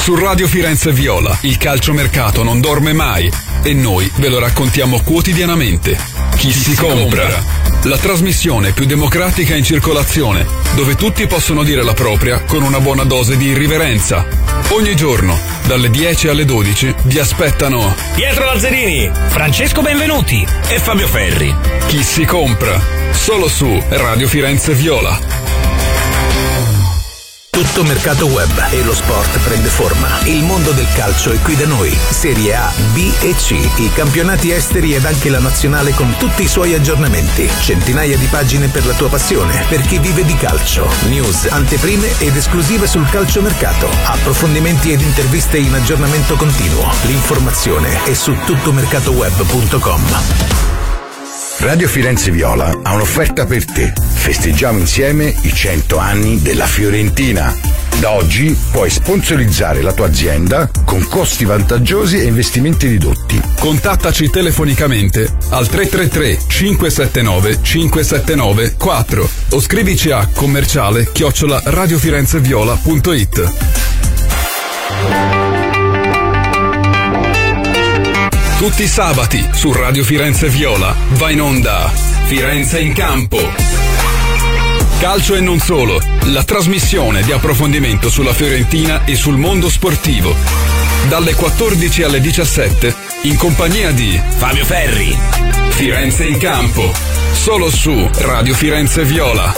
Su Radio Firenze Viola il calciomercato non dorme mai e noi ve lo raccontiamo quotidianamente. Chi si compra? La trasmissione più democratica in circolazione, dove tutti possono dire la propria con una buona dose di irriverenza. Ogni giorno, dalle 10 alle 12, vi aspettano Pietro Lazzarini, Francesco Benvenuti e Fabio Ferri. Chi si compra? Solo su Radio Firenze Viola. Tutto mercato web e lo sport prende forma. Il mondo del calcio è qui da noi. Serie A, B e C, i campionati esteri ed anche la nazionale con tutti i suoi aggiornamenti. Centinaia di pagine per la tua passione, per chi vive di calcio. News, anteprime ed esclusive sul calciomercato. Approfondimenti ed interviste in aggiornamento continuo. L'informazione è su tuttomercatoweb.com. Radio Firenze Viola ha un'offerta per te. Festeggiamo insieme i 100 anni della Fiorentina. Da oggi puoi sponsorizzare la tua azienda con costi vantaggiosi e investimenti ridotti. Contattaci telefonicamente al 333 579 579 4 o scrivici a commerciale@radiofirenzeviola.it. Tutti i sabati su Radio Firenze Viola va in onda Firenze in campo. Calcio e non solo, la trasmissione di approfondimento sulla Fiorentina e sul mondo sportivo. Dalle 14 alle 17 in compagnia di Fabio Ferri. Firenze in campo, solo su Radio Firenze Viola.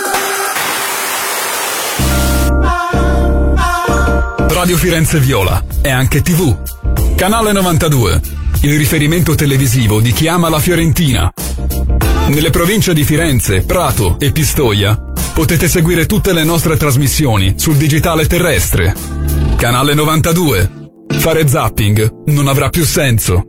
Radio Firenze Viola è anche TV. Canale 92. Il riferimento televisivo di chi ama la Fiorentina. Nelle province di Firenze, Prato e Pistoia potete seguire tutte le nostre trasmissioni sul digitale terrestre. Canale 92. Fare zapping non avrà più senso.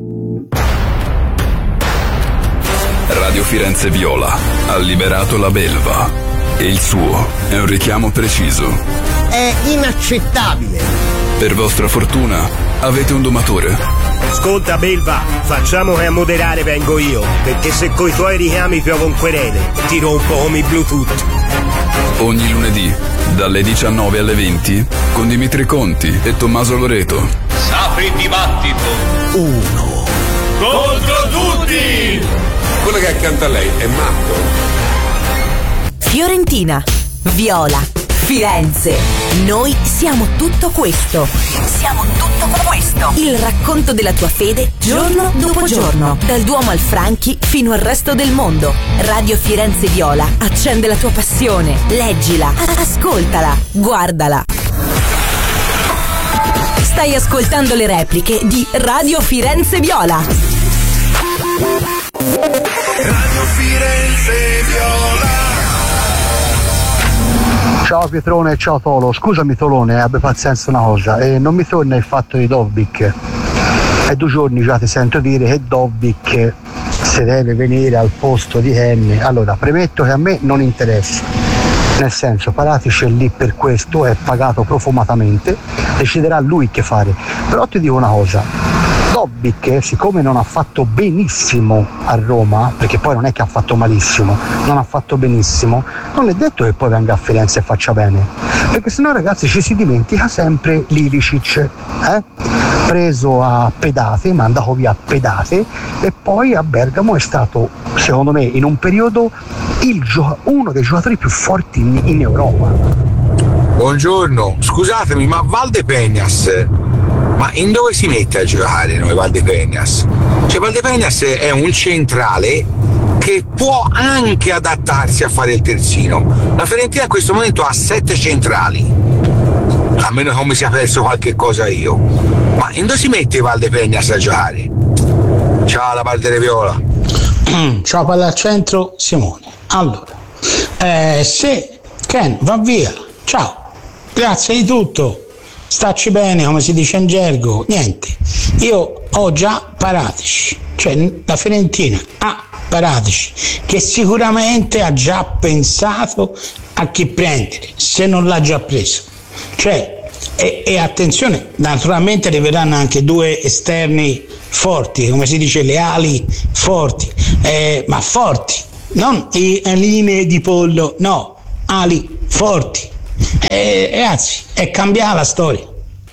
Radio Firenze Viola ha liberato la belva e il suo è un richiamo preciso. È inaccettabile. Per vostra fortuna avete un domatore. Ascolta Belva, facciamo che a moderare vengo io, perché se coi tuoi richiami piovo un querele, ti rompo come i Bluetooth. Ogni lunedì, dalle 19 alle 20, con Dimitri Conti e Tommaso Loreto. Apri il dibattito. 1 contro tutti. Quello che è accanto a lei è matto. Fiorentina, Viola, Firenze. Noi siamo tutto questo. Siamo tutto questo. Il racconto della tua fede giorno dopo giorno. Dal Duomo al Franchi fino al resto del mondo. Radio Firenze Viola accende la tua passione. Leggila, ascoltala, guardala. Stai ascoltando le repliche di Radio Firenze Viola. Radio Firenze Viola. Ciao Pietrone e ciao Tolo, scusami Tolone, abbi pazienza una cosa, non mi torna il fatto di Dobbik. È 2 giorni già ti sento dire che Dobbik se deve venire al posto di Kenny. Allora, premetto che a me non interessa, nel senso Paratici è lì per questo, è pagato profumatamente, deciderà lui che fare. Però ti dico una cosa, Dobbik, siccome non ha fatto benissimo a Roma, perché poi non è che ha fatto malissimo, non ha fatto benissimo, non è detto che poi venga a Firenze e faccia bene, perché sennò ragazzi ci si dimentica sempre Lilicic, preso a pedate, mandato via a pedate, e poi a Bergamo è stato, secondo me, in un periodo uno dei giocatori più forti in Europa. Buongiorno, scusatemi, ma Valdepeñas, ma in dove si mette a giocare noi Valdepeñas? Cioè Valdepeñas è un centrale che può anche adattarsi a fare il terzino. La Fiorentina in questo momento ha 7 centrali, a meno che non mi sia perso qualche cosa io. Ma in dove si mette Valdepeñas a giocare? Ciao la Valdere Viola. Ciao palla al centro Simone. Allora, se Ken va via, ciao, grazie di tutto. Stacci bene, come si dice in gergo, niente. Io ho già Paratici, cioè la Fiorentina ha Paratici, che sicuramente ha già pensato a chi prendere, se non l'ha già preso. Cioè, e attenzione, naturalmente arriveranno anche 2 esterni forti, come si dice, le ali forti, ma forti, non linee di pollo, no, ali forti. Ragazzi, è cambiata la storia.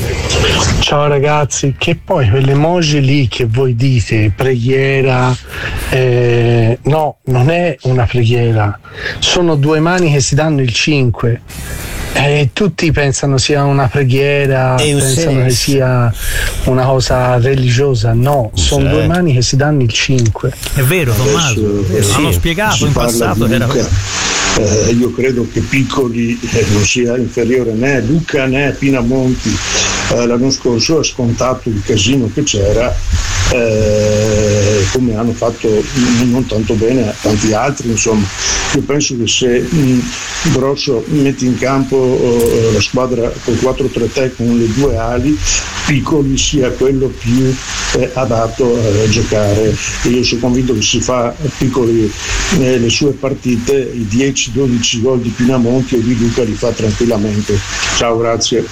Ciao ragazzi, che poi quell'emoji lì che voi dite, preghiera, no, non è una preghiera, sono due mani che si danno il 5. Tutti pensano sia una preghiera, pensano che sia una cosa religiosa, no, sono due mani che si danno il 5. È vero, Tommaso, hanno spiegato in passato che era io credo che Piccoli non sia inferiore né a Luca né a Pinamonti. L'anno scorso ha scontato il casino che c'era, come hanno fatto non tanto bene a tanti altri. Insomma, io penso che se Grosso mette in campo la squadra con 4-3-3 con le due ali, Piccoli sia quello più adatto a giocare. Io sono convinto che si fa Piccoli le sue partite, i 10-12 gol di Pinamonti o di Luca li fa tranquillamente. Ciao, grazie.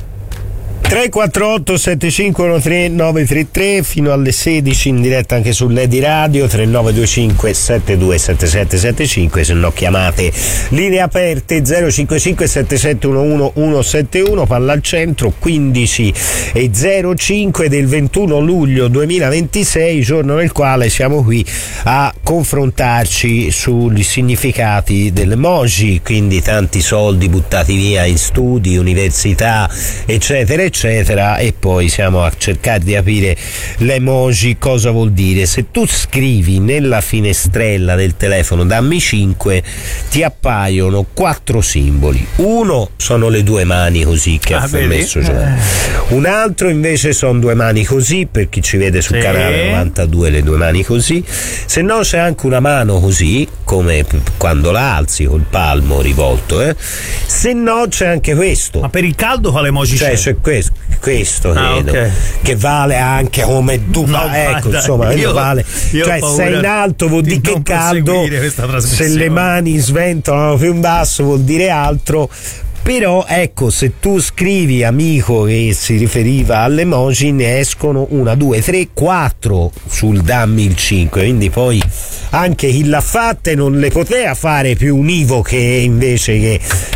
348 7513 933 fino alle 16 in diretta anche su Lady Radio, 3925 727775, se no chiamate linee aperte 055 7711 171. Palla al centro, 15:05 del 21 luglio 2026, giorno nel quale siamo qui a confrontarci sui significati dell'emoji, quindi tanti soldi buttati via in studi, università, eccetera eccetera, e poi siamo a cercare di capire l'emoji cosa vuol dire. Se tu scrivi nella finestrella del telefono dammi 5, ti appaiono 4 simboli. Uno sono le due mani così che ha messo Giovanni. Un altro invece sono due mani così, per chi ci vede sul canale 92, le due mani così. Se no c'è anche una mano così, come quando la alzi col palmo rivolto, se no c'è anche questo. Ma per il caldo quale emoji c'è? C'è questo credo, okay, che vale anche come ecco, insomma, vale. Cioè, sei in alto vuol dire che è caldo, se le mani sventolano più in basso vuol dire altro. Però ecco, se tu scrivi amico che si riferiva all'emoji, ne escono 1, 2, 3, 4 sul dammi il 5, quindi poi anche chi l'ha fatta non le poteva fare più univoche invece che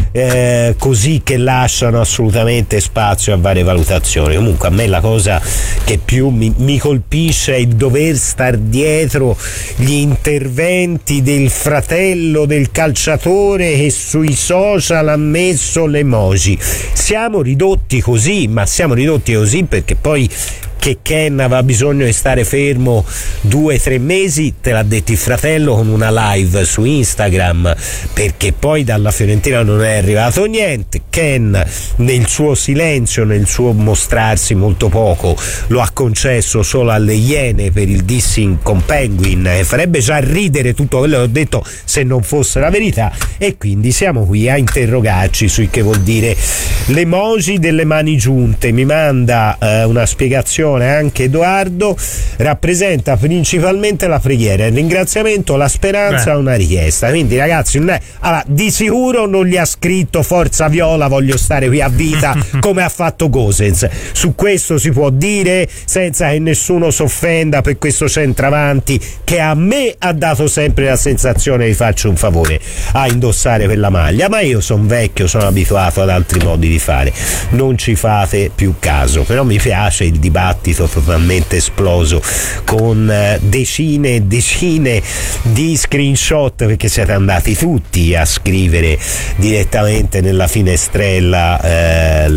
così, che lasciano assolutamente spazio a varie valutazioni. Comunque a me la cosa che più mi colpisce è il dover star dietro gli interventi del fratello del calciatore che sui social ha messo l'emoji. Siamo ridotti così, ma siamo ridotti così perché poi che Ken aveva bisogno di stare fermo 2-3 mesi, te l'ha detto il fratello con una live su Instagram, perché poi dalla Fiorentina non è arrivato niente. Ken nel suo silenzio, nel suo mostrarsi molto poco, lo ha concesso solo alle Iene per il dissing con Penguin, e farebbe già ridere tutto quello che ho detto se non fosse la verità. E quindi siamo qui a interrogarci su che vuol dire l'emoji delle mani giunte. Mi manda una spiegazione anche Edoardo. Rappresenta principalmente la preghiera, il ringraziamento, la speranza, una richiesta. Quindi ragazzi, allora, di sicuro non gli ha scritto forza viola, voglio stare qui a vita come ha fatto Gosens. Su questo si può dire senza che nessuno si offenda per questo centravanti che a me ha dato sempre la sensazione di farci un favore a indossare quella maglia, ma io sono vecchio, sono abituato ad altri modi di fare, non ci fate più caso. Però mi piace il dibattito totalmente esploso con decine e decine di screenshot, perché siete andati tutti a scrivere direttamente nella finestrella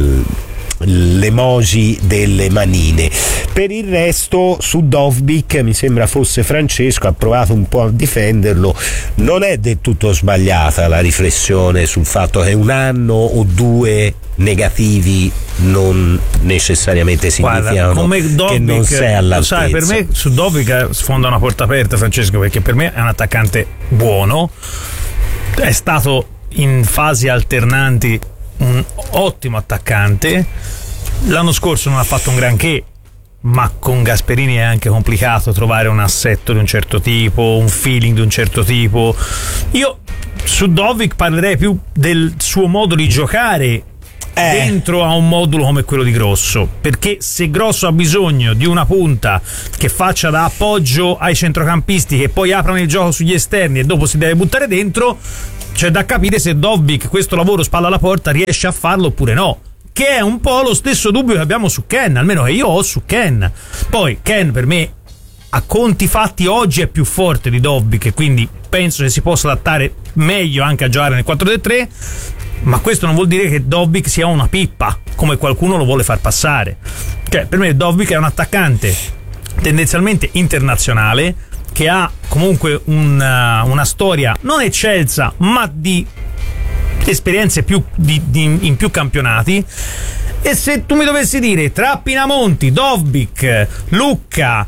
l'emoji delle manine. Per il resto su Dovbyk mi sembra fosse Francesco, ha provato un po' a difenderlo. Non è del tutto sbagliata la riflessione sul fatto che un anno o due negativi non necessariamente significano che non sei all'altezza. Sai, per me su Dovbyk sfonda una porta aperta, Francesco, perché per me è un attaccante buono, è stato in fasi alternanti un ottimo attaccante. L'anno scorso non ha fatto un granché, ma con Gasperini è anche complicato trovare un assetto di un certo tipo, un feeling di un certo tipo. Io su Dovbyk parlerei più del suo modo di giocare dentro a un modulo come quello di Grosso, perché se Grosso ha bisogno di una punta che faccia da appoggio ai centrocampisti che poi aprano il gioco sugli esterni e dopo si deve buttare dentro, c'è da capire se Dovbyk questo lavoro spalla alla porta riesce a farlo oppure no, che è un po' lo stesso dubbio che abbiamo su Ken, almeno che io ho su Ken. Poi Ken per me a conti fatti oggi è più forte di Dobbik, e quindi penso che si possa adattare meglio anche a giocare nel 4-3-3, ma questo non vuol dire che Dobbik sia una pippa come qualcuno lo vuole far passare. Cioè, per me Dobbik è un attaccante tendenzialmente internazionale che ha comunque una storia non eccelsa, ma di esperienze più in più campionati. E se tu mi dovessi dire tra Pinamonti, Dobbik, Lucca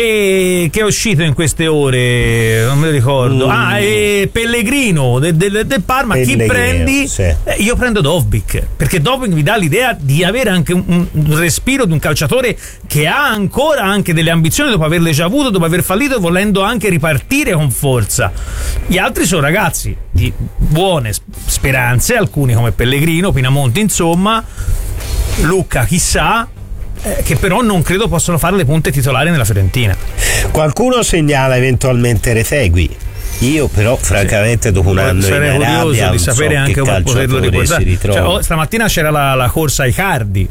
e che è uscito in queste ore, non me lo ricordo, e Pellegrino del Parma, chi prendi? Sì. Io prendo Dobbik, perché Dobbik mi dà l'idea di avere anche un respiro di un calciatore che ha ancora anche delle ambizioni dopo averle già avute, dopo aver fallito, volendo anche ripartire con forza. Gli altri sono ragazzi di buone speranze, alcuni come Pellegrino, Pinamonti, insomma, Lucca chissà, che però non credo possano fare le punte titolari nella Fiorentina. Qualcuno segnala eventualmente Retegui. Io però francamente dopo un anno sarei in Arabia curioso di sapere anche come poterlo riportare. Stamattina c'era la corsa ai Cardi,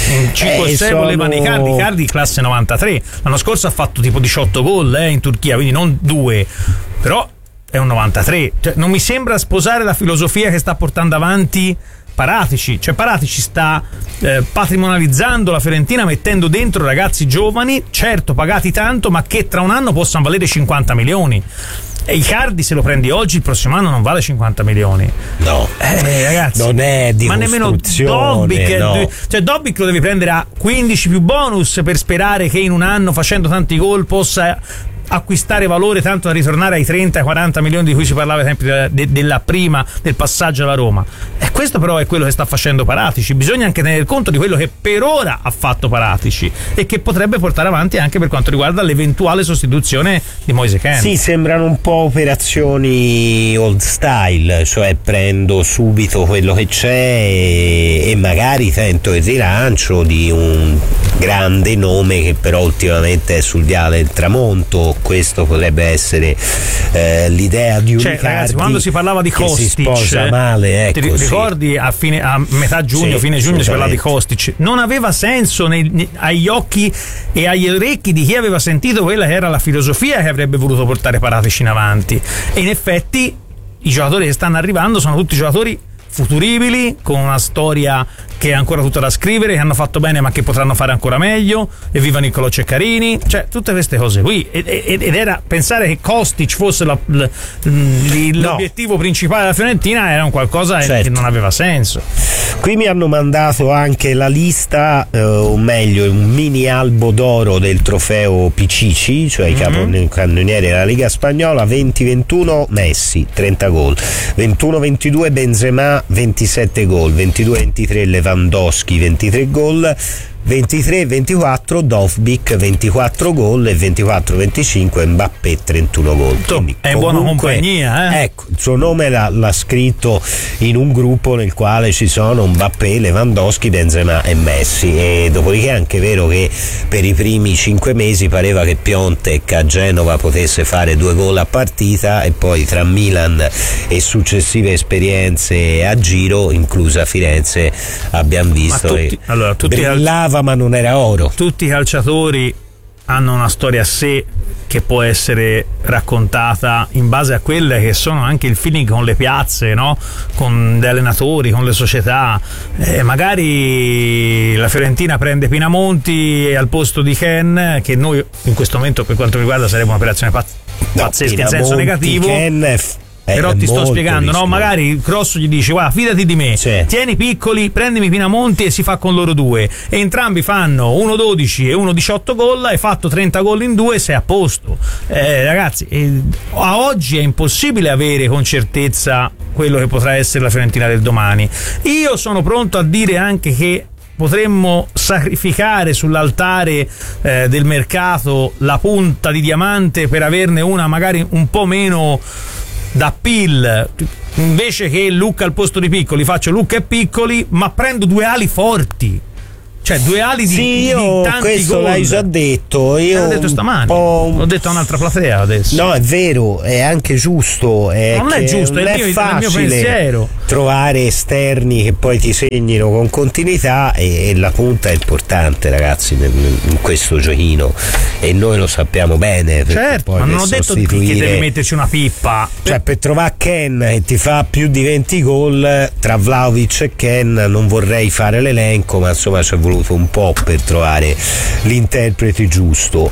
5-6 volevano i Cardi classe 93. L'anno scorso ha fatto tipo 18 gol in Turchia, quindi non 2, però è un 93. Cioè, non mi sembra sposare la filosofia che sta portando avanti Paratici. Cioè Paratici sta patrimonializzando la Fiorentina, mettendo dentro ragazzi giovani, certo pagati tanto, ma che tra un anno possano valere 50 milioni. E Icardi, se lo prendi oggi, il prossimo anno non vale 50 milioni. No, ragazzi, non è di ma nemmeno Dobbik, no. Cioè Dobbik lo devi prendere a 15 più bonus per sperare che in un anno, facendo tanti gol, possa acquistare valore tanto da ritornare ai 30-40 milioni di cui si parlava sempre della prima del passaggio alla Roma. E questo però è quello che sta facendo Paratici. Bisogna anche tener conto di quello che per ora ha fatto Paratici e che potrebbe portare avanti anche per quanto riguarda l'eventuale sostituzione di Moise Kean. Sì, sembrano un po' operazioni old style, cioè prendo subito quello che c'è e magari tento il rilancio di un grande nome che però ultimamente è sul viale del tramonto. Questo potrebbe essere l'idea di un Icardi, ragazzi, quando si parlava di Kostic, si sposa male, ecco, ti ricordi a metà giugno, fine giugno si parlava di Kostic, non aveva senso agli occhi e agli orecchi di chi aveva sentito quella che era la filosofia che avrebbe voluto portare Paratici in avanti. E in effetti i giocatori che stanno arrivando sono tutti giocatori futuribili, con una storia che è ancora tutta da scrivere, che hanno fatto bene ma che potranno fare ancora meglio. Evviva Niccolò Ceccarini, cioè tutte queste cose qui, ed era pensare che Kostic fosse l'obiettivo principale della Fiorentina era un qualcosa che non aveva senso. Qui mi hanno mandato anche la lista, o meglio un mini albo d'oro del trofeo Pichichi, cioè i capocannonieri della Liga Spagnola. 20-21 Messi 30 gol, 21-22 Benzema 27 gol, 22-23 Lewandowski 23 gol, 23-24 Dobbik 24 gol e 24-25 Mbappé 31 gol. Quindi, è buona compagnia, Ecco, il suo nome l'ha scritto in un gruppo nel quale ci sono Mbappé, Lewandowski, Benzema e Messi. E dopodiché è anche vero che per i primi 5 mesi pareva che Piontek a Genova potesse fare 2 gol a partita, e poi tra Milan e successive esperienze a giro, inclusa Firenze, abbiamo visto che brillava ma non era oro. Tutti i calciatori hanno una storia a sé che può essere raccontata in base a quelle che sono anche il feeling con le piazze, no? Con gli allenatori, con le società. Magari la Fiorentina prende Pinamonti al posto di Kean, che noi in questo momento per quanto mi riguarda sarebbe un'operazione pazzesca in senso negativo. Però ti sto spiegando, no? Magari Crosso gli dice: guarda, fidati di me, tieni piccoli, prendimi Pinamonti, e si fa con loro due, e entrambi fanno 1-12 e 1-18 gol, hai fatto 30 gol in 2 e sei a posto. Ragazzi, a oggi è impossibile avere con certezza quello che potrà essere la Fiorentina del domani. Io sono pronto a dire anche che potremmo sacrificare sull'altare del mercato la punta di diamante per averne una magari un po' meno da Pill. Invece che Lucca al posto di Piccoli faccio Lucca e Piccoli, ma prendo 2 ali forti. Cioè 2 ali di tanti questo gol. l'hai già detto. Io l'ho detto stamani. L'ho detto a un'altra platea adesso. No, è vero, è anche giusto. Non è giusto, non è il mio pensiero. Trovare esterni che poi ti segnino con continuità e la punta è importante, ragazzi, in questo giochino. E noi lo sappiamo bene. Certo, poi ma non ho detto che devi metterci una pippa. Cioè, per trovare Ken che ti fa più di 20 gol, tra Vlahovic e Ken non vorrei fare l'elenco, ma insomma c'è voluto un po' per trovare l'interprete giusto.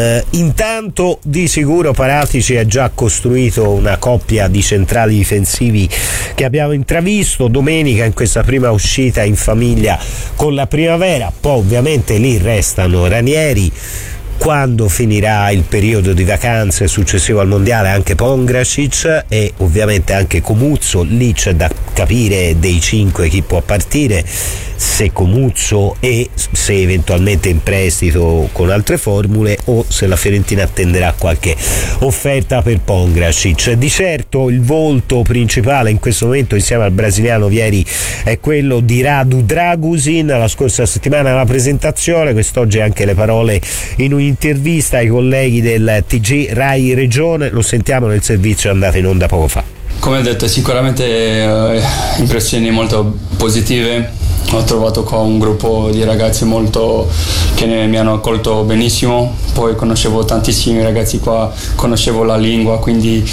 Intanto di sicuro Paratici ha già costruito una coppia di centrali difensivi che abbiamo intravisto domenica in questa prima uscita in famiglia con la Primavera. Poi ovviamente lì restano Ranieri, quando finirà il periodo di vacanze successivo al mondiale anche Pongracic e ovviamente anche Comuzzo. Lì c'è da capire dei 5 chi può partire, se Comuzzo e se eventualmente in prestito con altre formule o se la Fiorentina attenderà qualche offerta per Pongracic. Di certo il volto principale in questo momento insieme al brasiliano Vieri è quello di Radu Dragusin. La scorsa settimana alla presentazione, quest'oggi anche le parole in un'intervista ai colleghi del TG Rai Regione, lo sentiamo nel servizio andato in onda poco fa. Come ho detto, sicuramente impressioni molto positive. Ho trovato qua un gruppo di ragazzi che mi hanno accolto benissimo, poi conoscevo tantissimi ragazzi qua, conoscevo la lingua, quindi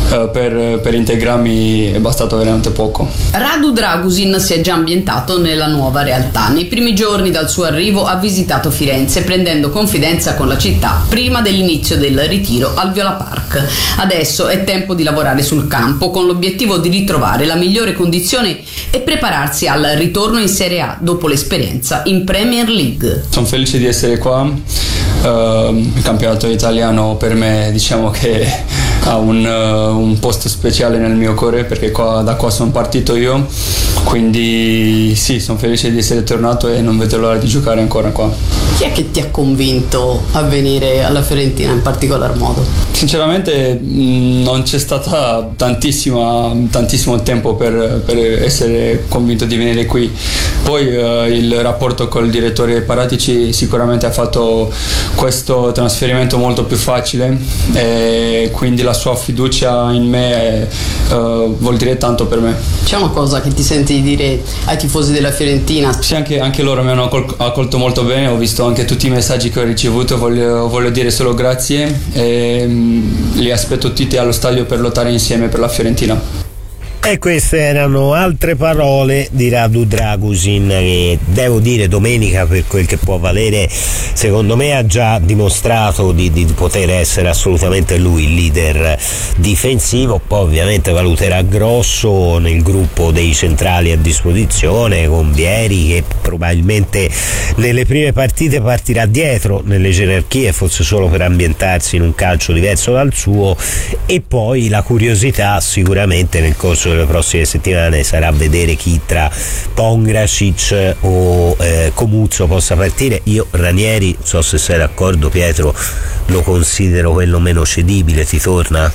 per integrarmi è bastato veramente poco. Radu Dragusin si è già ambientato nella nuova realtà. Nei primi giorni dal suo arrivo ha visitato Firenze prendendo confidenza con la città prima dell'inizio del ritiro al Viola Park. Adesso è tempo di lavorare sul campo con l'obiettivo di ritrovare la migliore condizione e prepararsi al ritorno in Serie A dopo l'esperienza in Premier League. Sono felice di essere qua. Il campionato italiano per me diciamo che ha un posto speciale nel mio cuore, perché da qua sono partito io, quindi sì, sono felice di essere tornato e non vedo l'ora di giocare ancora qua. Chi è che ti ha convinto a venire alla Fiorentina in particolar modo? Sinceramente non c'è stata tantissimo tempo per essere convinto di venire qui. Poi il rapporto col direttore Paratici sicuramente ha fatto questo trasferimento molto più facile e quindi la sua fiducia in me vuol dire tanto per me. C'è una cosa che ti senti di dire ai tifosi della Fiorentina? Sì, anche loro mi hanno accolto molto bene, ho visto anche tutti i messaggi che ho ricevuto, voglio dire solo grazie e li aspetto tutti allo stadio per lottare insieme per la Fiorentina. E queste erano altre parole di Radu Dragusin, che devo dire domenica, per quel che può valere, secondo me ha già dimostrato di poter essere assolutamente lui il leader difensivo. Poi ovviamente valuterà grosso nel gruppo dei centrali a disposizione, con Vieri che probabilmente nelle prime partite partirà dietro nelle gerarchie, forse solo per ambientarsi in un calcio diverso dal suo, e poi la curiosità sicuramente nel corso delle prossime settimane sarà vedere chi tra Pongracic o Comuzzo possa partire. Io Ranieri, non so se sei d'accordo Pietro, lo considero quello meno cedibile. Ti torna?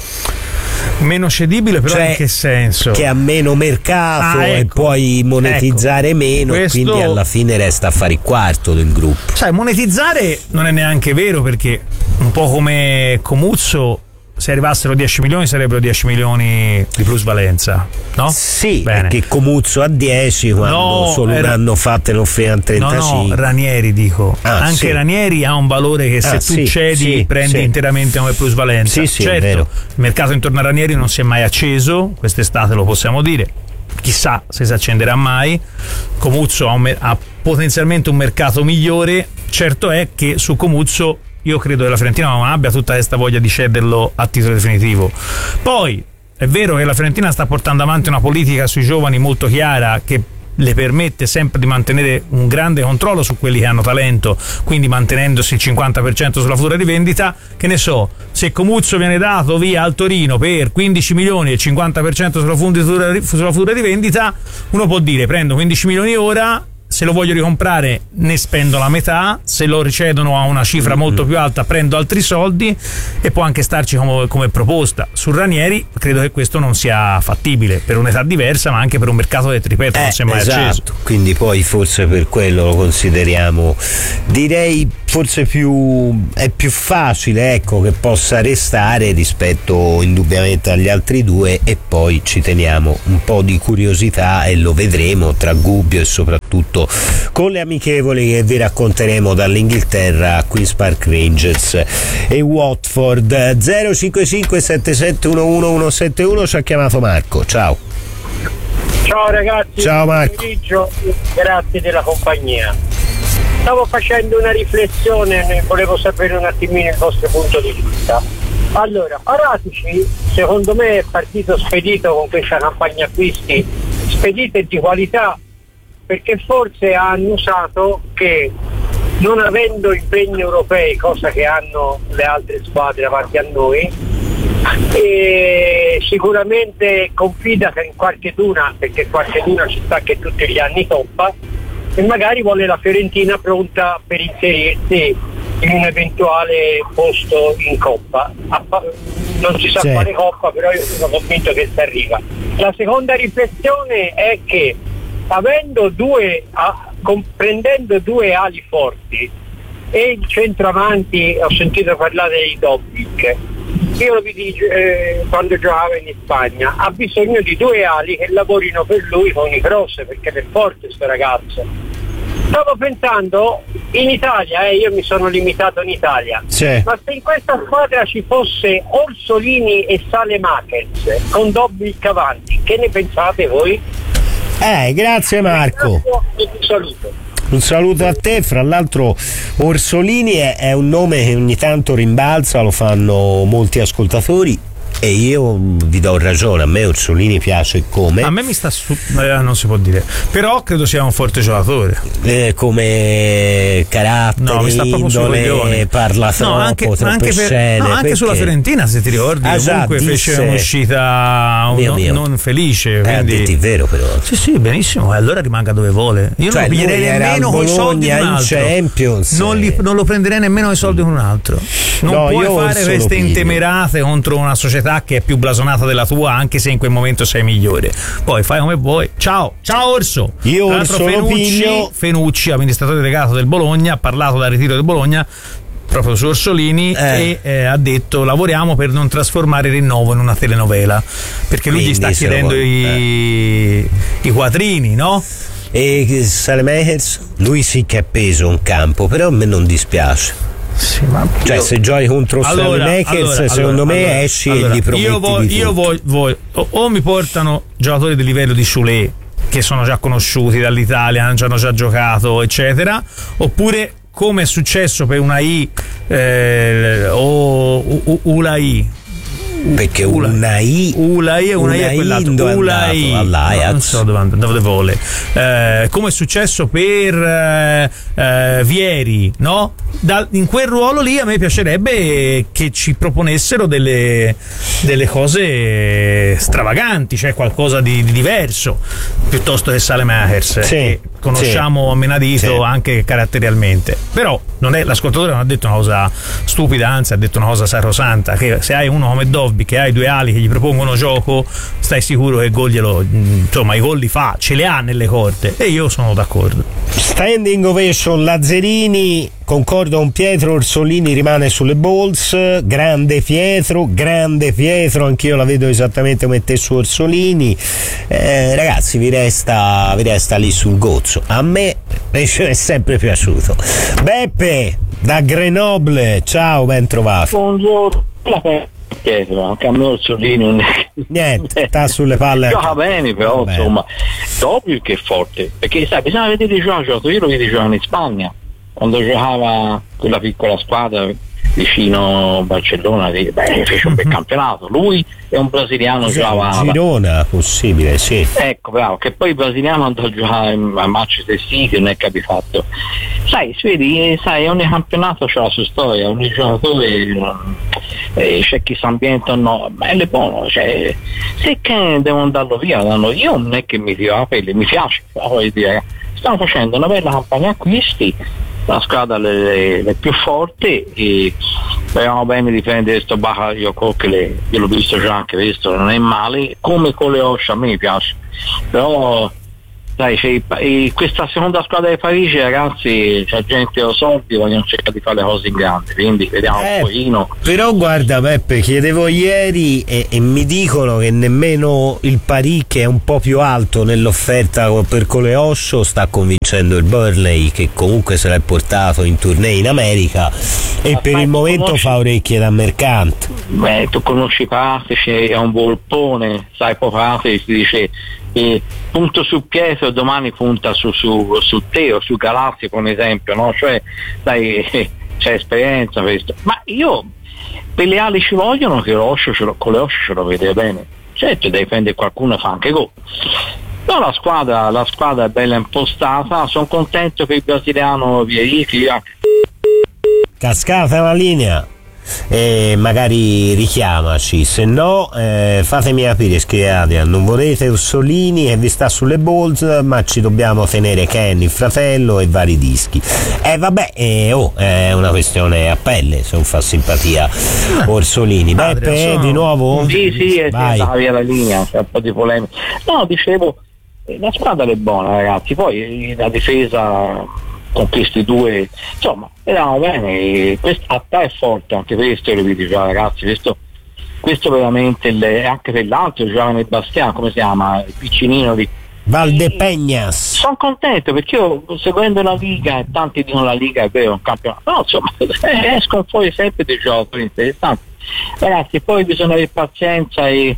Meno cedibile, però, cioè, in che senso? Che ha meno mercato e puoi monetizzare meno, questo... e quindi alla fine resta a fare il quarto del gruppo. Sai, monetizzare non è neanche vero, perché un po' come Comuzzo, se arrivassero 10 milioni sarebbero 10 milioni di plusvalenza, no? Sì, bene. Perché Comuzzo a 10 quando solo un anno fa te lo offriano 35. No, Ranieri dico. Anche sì. Ranieri ha un valore che se tu cedi prendi interamente come plusvalenza. Sì, certo, è vero. Il mercato intorno a Ranieri non si è mai acceso, quest'estate lo possiamo dire. Chissà se si accenderà mai. Comuzzo ha potenzialmente un mercato migliore. Certo è che su Comuzzo io credo che la Fiorentina non abbia tutta questa voglia di cederlo a titolo definitivo. Poi è vero che la Fiorentina sta portando avanti una politica sui giovani molto chiara, che le permette sempre di mantenere un grande controllo su quelli che hanno talento, quindi mantenendosi il 50% sulla futura di vendita. Che ne so, se Comuzzo viene dato via al Torino per 15 milioni e il 50% sulla futura di vendita, uno può dire: prendo 15 milioni ora, se lo voglio ricomprare ne spendo la metà, se lo ricedono a una cifra molto più alta prendo altri soldi, e può anche starci come proposta. Su Ranieri credo che questo non sia fattibile per un'età diversa, ma anche per un mercato che, ripeto, non si è mai acceso. Quindi poi forse per quello lo consideriamo, direi forse è più facile, ecco, che possa restare rispetto indubbiamente agli altri due, e poi ci teniamo un po' di curiosità e lo vedremo tra Gubbio e soprattutto con le amichevoli che vi racconteremo dall'Inghilterra, Queen's Park Rangers e Watford. 055 7711 171, ci ha chiamato Marco. Ciao ragazzi, ciao Marco. Grazie della compagnia. Stavo facendo una riflessione e volevo sapere un attimino il vostro punto di vista. Allora, Paratici secondo me è partito spedito con questa campagna acquisti, spedita e di qualità, perché forse ha annusato che non avendo impegni europei, cosa che hanno le altre squadre davanti a noi, e sicuramente confida in qualcheduna, perché qualcheduna ci sta che tutti gli anni toppa, e magari vuole la Fiorentina pronta per inserirsi in un eventuale posto in Coppa. Non si sa quale Coppa, però io sono convinto che si arriva. La seconda riflessione è che comprendendo due ali forti e il centravanti, ho sentito parlare di Dobbik, io lo vidi quando giocava in Spagna, ha bisogno di due ali che lavorino per lui con i cross, perché è forte sto ragazzo. Stavo pensando in Italia, io mi sono limitato in Italia, ma se in questa squadra ci fosse Orsolini e Saelemaekers con Dobbik avanti, che ne pensate voi? Grazie Marco. Un saluto a te. Fra l'altro Orsolini è un nome che ogni tanto rimbalza, lo fanno molti ascoltatori, e io vi do ragione, a me Orsolini piace come. A me mi sta non si può dire, però credo sia un forte giocatore. Come carattere, mi sta indole, parla troppo, troppe scene. Anche sulla Fiorentina, se ti ricordi, comunque fece un'uscita non felice. Ha detto vero, però. Sì, benissimo, e allora rimanga dove vuole. Io non lo prenderei nemmeno con i soldi di un altro. Champions. Non lo prenderei nemmeno i soldi con un altro. Non puoi fare queste intemerate contro una società che è più blasonata della tua, anche se in quel momento sei migliore. Poi fai come vuoi. Ciao Orso. Io Orso Fenucci, amministratore delegato del Bologna, ha parlato del ritiro del Bologna proprio su Orsolini e ha detto: lavoriamo per non trasformare il rinnovo in una telenovela, perché lui gli sta chiedendo i quattrini, no? E Saelemaekers, lui sì che è peso un campo, però a me non dispiace. Sì, ma se giochi contro Saelemaekers, secondo me esci e gli prometti io voglio o mi portano giocatori di livello di Soulé, che sono già conosciuti dall'Italia, hanno già giocato eccetera, oppure come è successo per Unai o Ulai, perché Unai è quell'altro, Ulai all'Ajax, non so dove vuole, come è successo per Vieri, no? In quel ruolo lì a me piacerebbe che ci proponessero delle cose stravaganti, cioè qualcosa di diverso, piuttosto che Saelemaekers, che conosciamo a menadito anche caratterialmente. Però l'ascoltatore non ha detto una cosa stupida, anzi ha detto una cosa sacrosanta, che se hai uno come Dobbik, che hai due ali che gli propongono gioco, stai sicuro che i gol i gol li fa, ce li ha nelle corde, e io sono d'accordo. Standing ovation Lazzarini, concordo con Pietro, Orsolini rimane sulle balls, grande Pietro, anch'io la vedo esattamente come te su Orsolini. Ragazzi, vi resta lì sul gozzo. A me invece è sempre piaciuto. Beppe da Grenoble, ciao, ben trovato. Buongiorno. Pietro, anche a me Orsolini niente, sta sulle palle. Gioca bene, però insomma, doppio che è forte, perché sai, bisogna vedere i giocatori. Io lo vedi giocare in Spagna quando giocava quella piccola squadra vicino Barcellona, fece un bel campionato. Lui è un brasiliano, giocava Girona, possibile, sì. Ecco, bravo, che poi il brasiliano andò a giocare a Manchester City, non è capitato. Sai, ogni campionato c'ha la sua storia, ogni giocatore c'è chi si ambienta o no, ma è buono, cioè, se che devono andarlo via, io non è che mi tiro la pelle, mi piace, voglio dire, Stiamo facendo una bella campagna acquisti, la squadra le più forti, e speriamo bene di prendere questo Bakayoko che io l'ho visto già, anche questo non è male, come con le Osha a me piace, però dai, questa seconda squadra di Parigi, ragazzi, c'è gente o soldi, vogliono cercare di fare le cose in grande, quindi vediamo un pochino. Però guarda Peppe, chiedevo ieri e mi dicono che nemmeno il Paris, che è un po' più alto nell'offerta per Coleoscio, sta convincendo il Burnley, che comunque se l'è portato in tournée in America e per il momento fa orecchie da mercante. Beh, tu conosci Pratici, è un volpone, sai, poi Pratici ti dice punto su Pietro, domani punta su Teo, su Galazzi, per esempio, no? Cioè, dai, c'è esperienza questo. Ma io, per le ali ci vogliono che con le Osho ce lo vede bene. Certo, devi prendere qualcuno e fa anche gol. No, la squadra è bella impostata, sono contento che il brasiliano Vierichi cascata la linea e magari richiamaci, se no fatemi capire, scrivete, non volete Ussolini che vi sta sulle balls, ma ci dobbiamo tenere Ken, il fratello e vari dischi. Vabbè, è una questione a pelle, se non fa simpatia Orsolini. Beppe, di nuovo? Sì, stava via la linea, c'è un po' di polemica. No, dicevo, la squadra è buona, ragazzi, poi la difesa con questi due, insomma, vediamo bene, attacco è forte, anche questo lo vedi già, ragazzi, questo veramente anche per l'altro giovane Bastiano, come si chiama, il piccinino di Valdepegnas. Sono contento perché io, seguendo la Liga, e tanti dicono la Liga è vero, un campionato, no, insomma, escono fuori sempre dei giochi interessanti, ragazzi, poi bisogna avere pazienza e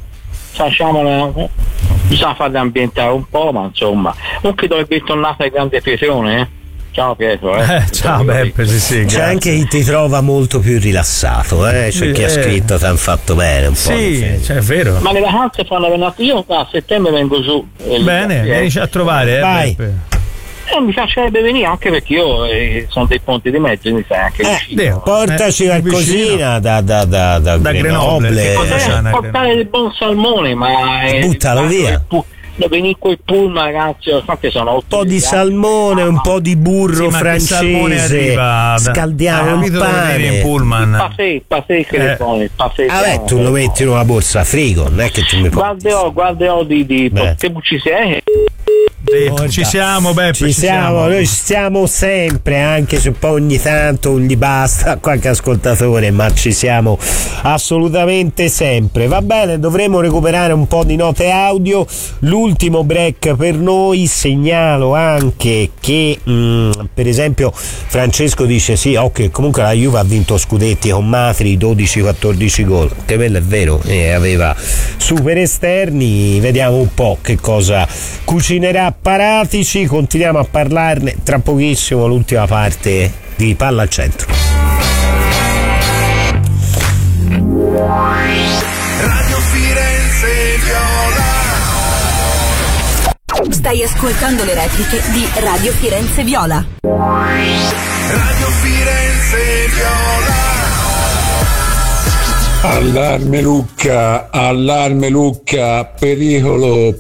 bisogna farli ambientare un po', ma insomma, comunque dovrebbe essere tornata il grande Pietrone, Ciao Pietro. Ciao Beppe, sì, c'è anche chi ti trova molto più rilassato, c'è chi ha scritto ti hanno fatto bene un po'. Sì, è vero. Ma le vacanze fanno venire, io a settembre vengo giù. Bene, vienici a trovare, vai. Beppe. Mi piacerebbe venire anche perché io sono dei ponti di mezzo, mi sai anche vicino. Portaci qualcosina da Grenoble. Portare del buon salmone, ma buttalo via. Venire coi pullman, ragazzi, infatti sono un po' di salmone, un po' di burro francese, scaldiamo il pane, in pullman. Vabbè, tu lo metti in una borsa a frigo, non è che tu mi guarderò di ci sei. Ci siamo, Beppe, ci siamo, noi stiamo sempre, anche se poi ogni tanto gli basta qualche ascoltatore, ma ci siamo assolutamente sempre. Va bene, dovremo recuperare un po' di note audio. L'ultimo break per noi. Segnalo anche che per esempio Francesco dice sì, ok, comunque la Juve ha vinto scudetti con Matri, 12-14 gol, che quello è vero, aveva super esterni. Vediamo un po' che cosa cucinerà Paratici, continuiamo a parlarne tra pochissimo, l'ultima parte di Palla al Centro. Radio Firenze Viola. Stai ascoltando le repliche di Radio Firenze Viola. Radio Firenze Viola. Allarme Lucca, pericolo,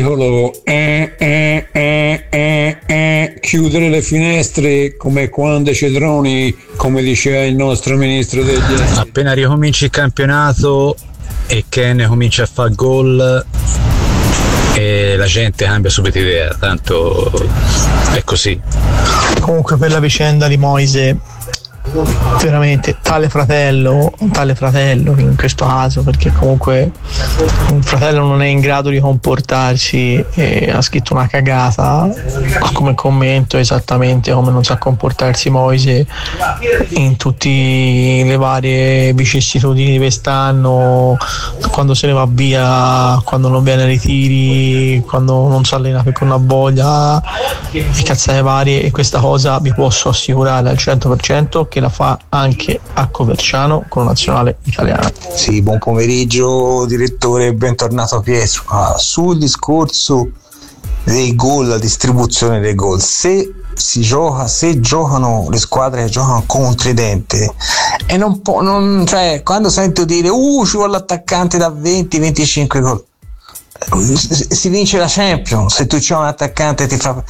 chiudere le finestre come quando Cetroni, come diceva il nostro ministro degli esteri. Appena ricominci il campionato e Ken comincia a fare gol e la gente cambia subito idea, tanto è così. Comunque per la vicenda di Moise, veramente tale fratello in questo caso, perché comunque un fratello non è in grado di comportarsi e ha scritto una cagata come commento, esattamente come non sa comportarsi Moise in tutte le varie vicissitudini di quest'anno, quando se ne va via, quando non viene ai ritiri, quando non si allena perché una voglia e cazzate varie. E questa cosa vi posso assicurare al 100% che la fa anche a Coverciano con la nazionale italiana. Sì, buon pomeriggio direttore, bentornato Pietro. Sul discorso dei gol, la distribuzione dei gol, se giocano le squadre che giocano con un tridente e cioè quando sento dire ci vuole l'attaccante da 20-25 gol, si vince la Champions. Se tu c'è un attaccante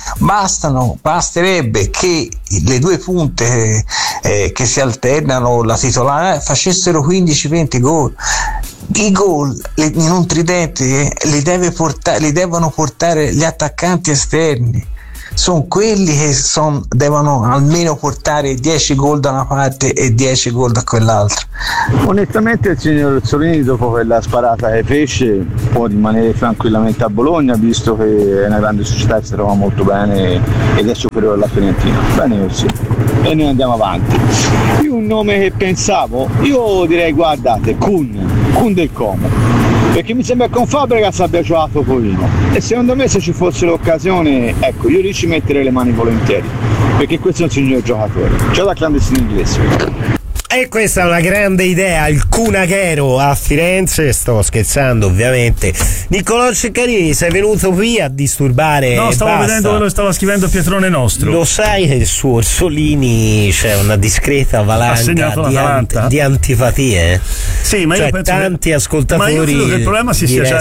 basterebbe che le due punte che si alternano, la titolare, facessero 15-20 gol. I gol in un tridente li devono portare gli attaccanti esterni. Sono quelli che devono almeno portare 10 gol da una parte e 10 gol da quell'altra. Onestamente il signor Solini, dopo quella sparata che fece, può rimanere tranquillamente a Bologna, visto che è una grande società e si trova molto bene ed è superiore alla Fiorentina. Bene così. E noi andiamo avanti. Io un nome che pensavo, io direi guardate, Kun del Como, perché mi sembra che con Fabregas abbia giocato pochino e secondo me se ci fosse l'occasione, ecco, io lì ci metterei le mani volentieri, perché questo è un signor giocatore, già da clandestino inglese. E questa è una grande idea, il Kun Aguero a Firenze. Sto scherzando ovviamente. Niccolò Ceccarini, sei venuto qui a disturbare? No, stavo vedendo quello che stava scrivendo Pietrone nostro. Lo sai che su Orsolini c'è una discreta valanga di antipatie? Sì, ma io penso tanti ascoltatori. Ma io credo che il problema si sia già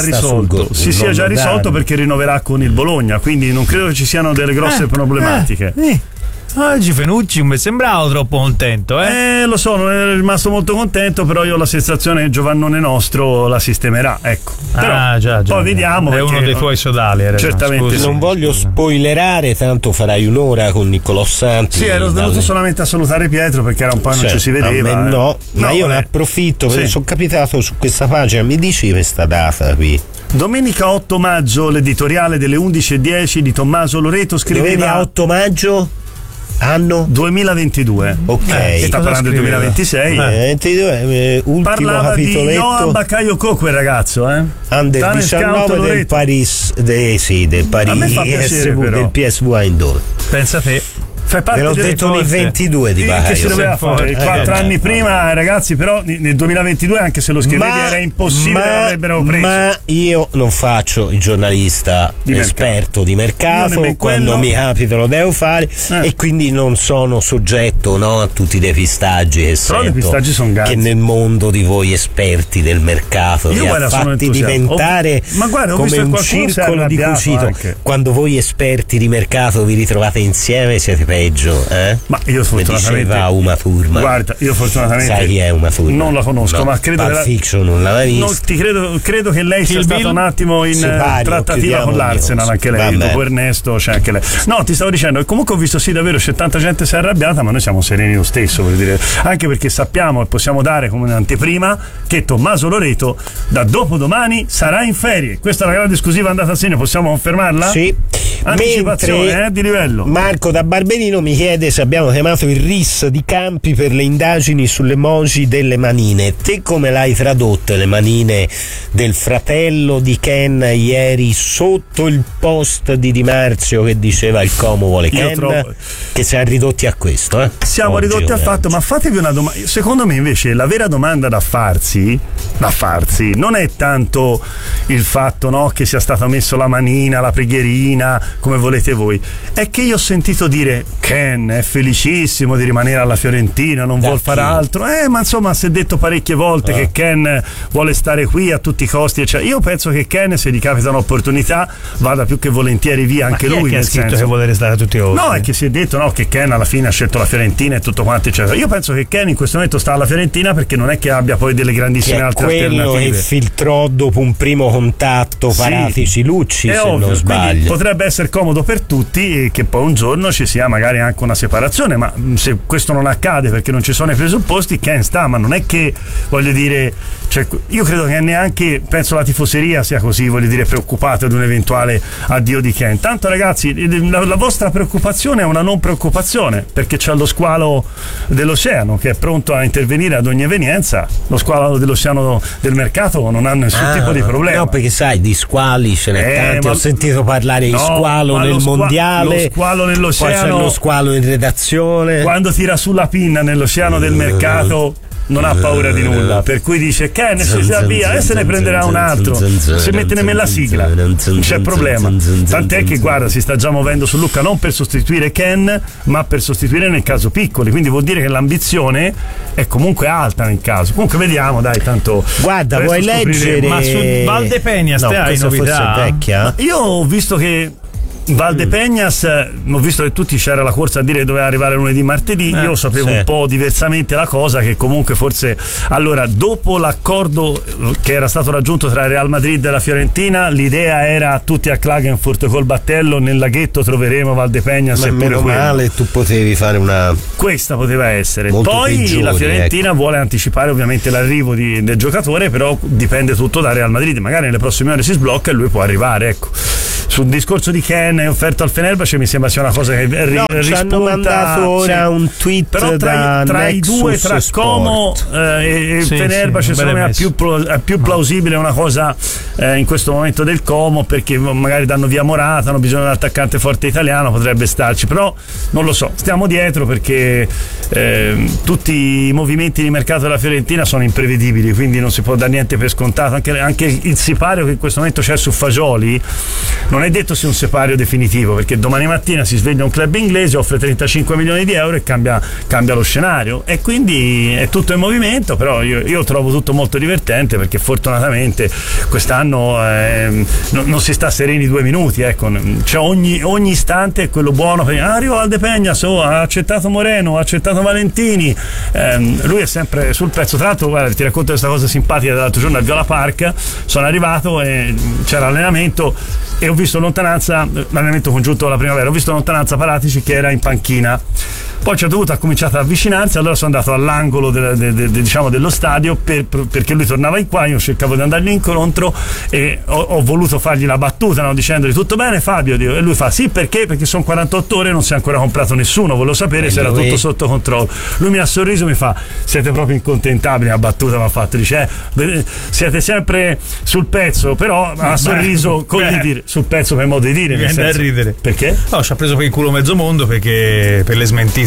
risolto perché rinnoverà con il Bologna, quindi non credo che ci siano delle grosse problematiche. Oggi Fenucci mi sembrava troppo contento, lo so, non è rimasto molto contento, però io ho la sensazione che Giovannone nostro la sistemerà, ecco. Però già. Poi vediamo. È uno dei tuoi sodali, certamente. Non voglio spoilerare, tanto farai un'ora con Niccolò Santi. Sì, ero venuto solamente a salutare Pietro perché era un po' non ci si vedeva. Ma io ne approfitto perché sono capitato su questa pagina, mi dici questa data qui. Domenica 8 maggio, l'editoriale delle 11:10 di Tommaso Loreto scriveva 8 maggio? Anno 2022. Ok. Sta parlando del 2026. 22, ultimo parlava capitoletto. Di Johan Bakayoko, quel ragazzo, Under 19 del Paris, del Paris del PSV Eindhoven. Pensa a te. Ve l'ho detto nel 22 di Bakayoko. Che si doveva fare 4 anni prima, ragazzi, però nel 2022, anche se lo scrivevi era impossibile, l'avrebbero preso. Ma io non faccio il giornalista esperto di mercato, quando mi capita lo devo fare e quindi non sono soggetto a tutti i depistaggi che sento, i depistaggi sono che nel mondo di voi esperti del mercato vi ha fatti diventare come un circolo di cucito. Quando voi esperti di mercato vi ritrovate insieme siete peggio. Ma io fortunatamente Uma Thurman. Guarda, io fortunatamente sai chi è Uma Thurman? Non la conosco, ma credo Pulp Fiction non l'aveva vista. Credo che lei sia stata un attimo in trattativa con l'Arsenal, anche lei, dopo Ernesto c'è anche lei. No, ti stavo dicendo, comunque ho visto davvero c'è tanta gente si è arrabbiata, ma noi siamo sereni lo stesso, per dire, anche perché sappiamo e possiamo dare come un'anteprima che Tommaso Loreto da dopodomani sarà in ferie. Questa è la grande esclusiva andata a segno, possiamo confermarla? Sì. Anticipazione di livello. Marco da Barberino mi chiede se abbiamo chiamato il RIS di Campi per le indagini sulle emoji delle manine. Te come l'hai tradotte le manine del fratello di Ken ieri sotto il post di Di Marzio che diceva il Como vuole Ken? Che si è ridotti a questo, Siamo ridotti al fatto, ma fatevi una domanda. Secondo me invece la vera domanda da farsi non è tanto il fatto che sia stata messo la manina, la preghierina, come volete voi, è che io ho sentito dire Ken è felicissimo di rimanere alla Fiorentina, non vuol fare altro, ma insomma si è detto parecchie volte che Ken vuole stare qui a tutti i costi, eccetera. Io penso che Ken, se gli capita un'opportunità, vada più che volentieri via anche lui. Che ha scritto che vuole restare a tutti i costi? No, è che si è detto che Ken alla fine ha scelto la Fiorentina e tutto quanto, eccetera. Io penso che Ken in questo momento sta alla Fiorentina perché non è che abbia poi delle grandissime altre alternative. Quello che filtrò dopo un primo contatto Paratici-Lucci, se non sbaglio. Potrebbe essere comodo per tutti che poi un giorno ci sia magari anche una separazione, ma se questo non accade perché non ci sono i presupposti, Ken sta, ma non è che, voglio dire, io credo che neanche, penso la tifoseria sia così, voglio dire, preoccupata di un eventuale addio di Ken. Tanto ragazzi, la vostra preoccupazione è una non preoccupazione, perché c'è lo squalo dell'oceano che è pronto a intervenire ad ogni evenienza. Lo squalo dell'oceano del mercato non ha nessun tipo di problema. No, perché sai, di squali ce n'è tanti, ho sentito parlare di squalo nel mondiale, lo squalo nell'oceano, poi c'è lo squalo in redazione. Quando tira sulla pinna nell'oceano del mercato non ha paura di nulla, per cui dice Ken si va via e se ne prenderà un altro, si mette nemmeno la sigla, non c'è problema, tant'è che guarda si sta già muovendo su Lucca non per sostituire Ken ma per sostituire nel caso Piccoli, quindi vuol dire che l'ambizione è comunque alta nel caso. Comunque vediamo, dai, tanto guarda, vuoi leggere, ma su Valdepeñas te hai novità? Forse è vecchia? Ma io ho visto che Valdepeñas, ho visto che tutti c'era la corsa a dire che doveva arrivare lunedì martedì, io sapevo un po' diversamente la cosa, che comunque forse allora dopo l'accordo che era stato raggiunto tra Real Madrid e la Fiorentina l'idea era tutti a Klagenfurt col battello, nel laghetto troveremo Valdepeñas, ma e meno male tu potevi fare una, questa poteva essere molto poi peggiori, la Fiorentina vuole anticipare ovviamente l'arrivo del giocatore, però dipende tutto da Real Madrid, magari nelle prossime ore si sblocca e lui può arrivare, ecco. Sul discorso di Ken è offerto al Fenerbahce mi sembra sia una cosa che rispunta. Ci hanno mandato ora un tweet, però tra i due, tra Como e Fenerbahce secondo me è più plausibile una cosa in questo momento del Como, perché magari danno via Morata, hanno bisogno di un attaccante forte italiano, potrebbe starci, però non lo so, stiamo dietro perché tutti i movimenti di mercato della Fiorentina sono imprevedibili, quindi non si può dare niente per scontato, anche il sipario che in questo momento c'è su Fagioli non è detto sia un sipario definitivo, perché domani mattina si sveglia un club inglese, offre 35 milioni di euro e cambia lo scenario, e quindi è tutto in movimento. Però io trovo tutto molto divertente, perché fortunatamente quest'anno non si sta sereni 2 minuti, ecco, cioè ogni istante è quello buono, arriva Valdepeñas, ha accettato Moreno, ha accettato Valentini, lui è sempre sul pezzo. Tra l'altro guarda, ti racconto questa cosa simpatica dell'altro giorno al Viola Park, sono arrivato e c'era allenamento e ho visto lontananza, l'allenamento congiunto alla primavera, ho visto lontananza Paratici che era in panchina, poi a un certo punto ha cominciato ad avvicinarsi, allora sono andato all'angolo diciamo dello stadio perché lui tornava in qua, io cercavo di andargli incontro e ho voluto fargli la battuta, no, dicendogli tutto bene Fabio, e lui fa sì, perché siamo 48 ore e non si è ancora comprato nessuno, volevo sapere se era tutto sotto controllo. Lui mi ha sorriso, mi fa siete proprio incontentabili, la battuta mi ha fatto, dice siete sempre sul pezzo, però ha sorriso con dire sul pezzo per modo di dire, mi viene da ridere. Perché? No, ci ha preso per il culo mezzo mondo perché per le smentite.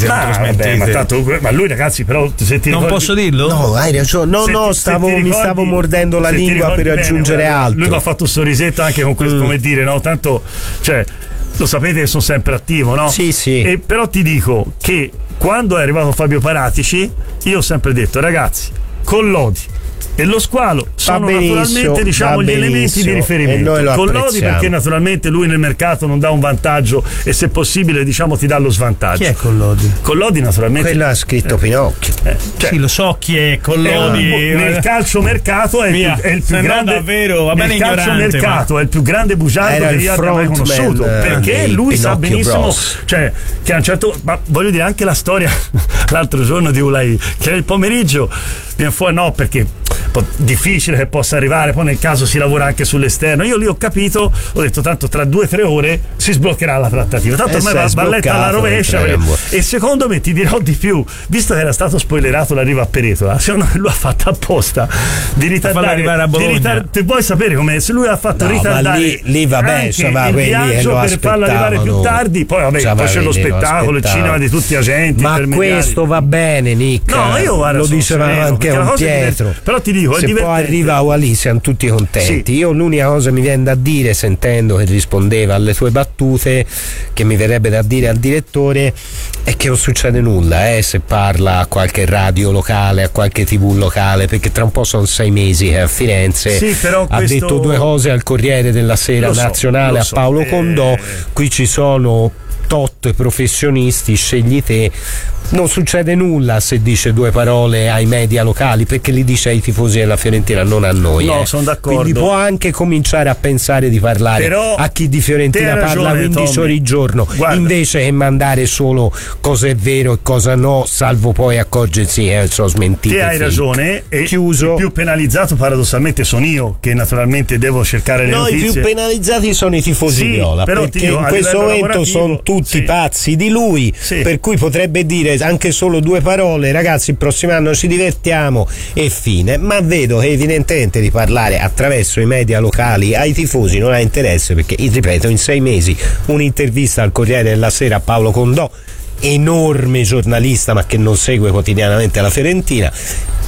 Ma lui ragazzi, però se ti non ricordi... posso dirlo? No, hai ragione. Mi stavo mordendo la lingua per aggiungere altro. Lui mi ha fatto un sorrisetto anche con questo, come dire, no? Tanto, cioè, lo sapete che sono sempre attivo, no? Sì. E però ti dico che quando è arrivato Fabio Paratici, io ho sempre detto, ragazzi, con Lodi e lo Squalo sono naturalmente, diciamo, gli elementi di riferimento. Con Lodi perché naturalmente lui nel mercato non dà un vantaggio e se possibile, diciamo, ti dà lo svantaggio. Chi è con Lodi? Con Lodi naturalmente quello ha scritto Pinocchio. Cioè, sì, lo so chi è con Lodi. Nel calcio mercato è il più grande, davvero, va bene, nel calcio mercato è il più grande bugiardo che io abbia mai conosciuto, perché lui sa benissimo, cioè, che a un certo, ma voglio dire anche la storia l'altro giorno di Ulai, che il pomeriggio viene fuori, no, perché difficile che possa arrivare, poi nel caso si lavora anche sull'esterno. Io lì ho capito, ho detto tanto tra 2 o 3 ore si sbloccherà la trattativa, tanto ormai va letta alla rovescia, e secondo me ti dirò di più, visto che era stato spoilerato l'arrivo a Peretola, secondo me lui ha fatto apposta di ritardare, arrivare a Bologna. Ti vuoi sapere come se lui ha fatto ritardare lì vabbè, il viaggio per farlo arrivare più tardi, poi vabbè, poi c'è lo spettacolo, il cinema di tutti gli agenti, ma questo va bene, Nick. No, io guarda, lo diceva anche un Pietro, però ti dico, se poi arriva Wally siamo tutti contenti. Io l'unica cosa mi viene da dire, sentendo che rispondeva alle tue battute, che mi verrebbe da dire al direttore, è che non succede nulla se parla a qualche radio locale, a qualche TV locale, perché tra un po' sono 6 mesi che a Firenze ha detto 2 cose al Corriere della Sera nazionale a Paolo Condò, qui ci sono tot professionisti, scegli te. Non succede nulla se dice 2 parole ai media locali, perché li dice ai tifosi della Fiorentina, non a noi. No, sono d'accordo. Quindi può anche cominciare a pensare di parlare però a chi di Fiorentina parla 15 ore al giorno, invece che mandare solo cosa è vero e cosa no, salvo poi accorgersi che sono smentite. Te hai ragione, e chiuso. Il più penalizzato paradossalmente sono io, che naturalmente devo cercare le notizie. I più penalizzati sono i tifosi viola, perché in questo momento sono tutti pazzi di lui, per cui potrebbe dire anche solo 2 parole, ragazzi, il prossimo anno ci divertiamo e fine. Ma vedo che evidentemente di parlare attraverso i media locali ai tifosi non ha interesse, perché ripeto, in 6 mesi un'intervista al Corriere della Sera a Paolo Condò, enorme giornalista ma che non segue quotidianamente la Fiorentina,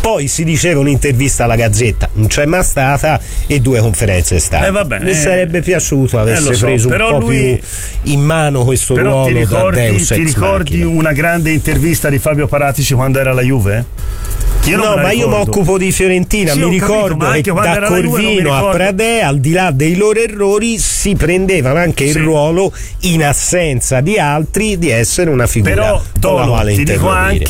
poi si diceva un'intervista alla Gazzetta, non c'è mai stata, e 2 conferenze stampa. Mi sarebbe piaciuto avesse preso un po' più in mano questo ruolo da Deus Ex Ti ricordi Machina. una grande intervista di Fabio Paratici quando era alla Juve? No, ma io mi occupo di Fiorentina, mi ricordo che da Corvino a Pradè, al di là dei loro errori, si prendevano anche il ruolo, in assenza di altri, di essere una figura. Però Tolo, ti dico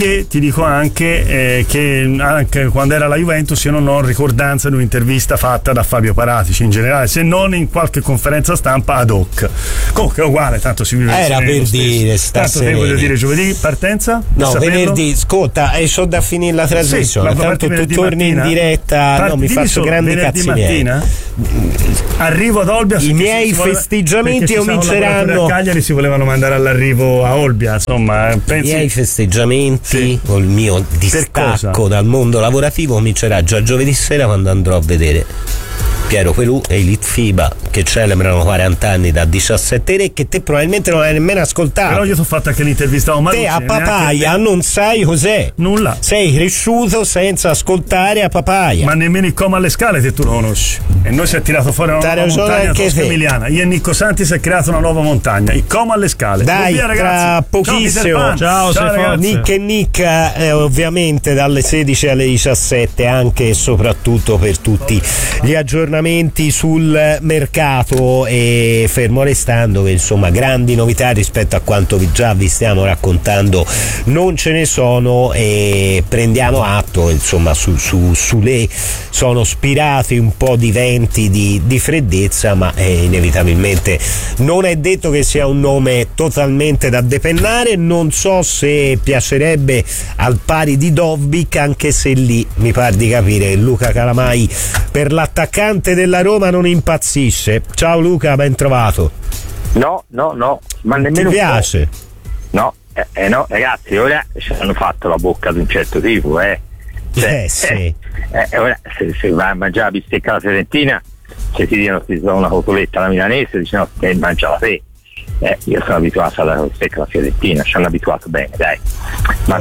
anche che anche quando era la Juventus io non ho ricordanza di un'intervista fatta da Fabio Paratici in generale, se non in qualche conferenza stampa ad hoc. Comunque è uguale, tanto si vive. Era per dire, tanto te voglio dire, giovedì partenza? No, venerdì, ascolta, c'ho da finire la trasmissione. Tanto tu torni in diretta, mi faccio grandi cazzi miei. Arrivo ad Olbia. I miei festeggiamenti cominceranno. A Cagliari si volevano mandare all'arrivo a Olbia, insomma. I miei festeggiamenti o il mio distacco dal mondo lavorativo comincerà già giovedì sera, quando andrò a vedere Piero Pelù e i Litfiba che celebrano 40 anni da 17 re, che te probabilmente non hai nemmeno ascoltato. Però io ti ho fatto anche l'intervista a Marucci. Te a Papaya non sai cos'è. Nulla. Sei cresciuto senza ascoltare a Papaya. Ma nemmeno il Coma alle Scale te tu lo conosci. E noi si è tirato fuori una nuova montagna tosco-emiliana. Io e Nicco Santi si è creata una nuova montagna, il Coma alle Scale. Dai, via, tra pochissimo. Ciao ragazzi. Nick e Nick, ovviamente dalle 16 alle 17, anche e soprattutto per tutti gli aggiornamenti sul mercato, e fermo restando che insomma grandi novità rispetto a quanto già vi stiamo raccontando non ce ne sono, e prendiamo atto insomma su lei sono spirati un po' di venti di freddezza, ma inevitabilmente non è detto che sia un nome totalmente da depennare. Non so se piacerebbe al pari di Dovbyk, anche se lì mi pare di capire che Luca Calamai per l'attaccante della Roma non impazzisce. Ciao Luca, ben trovato. No, ma nemmeno ti piace? No, ragazzi, ora ci hanno fatto la bocca di un certo tipo, sì. Ora se vai a mangiare la bistecca alla Fiorentina, se ti dicono ti do una cotoletta alla milanese, dicono che mangia te. Io sono abituato alla bistecca alla Fiorentina, ci hanno abituato bene, dai. Ma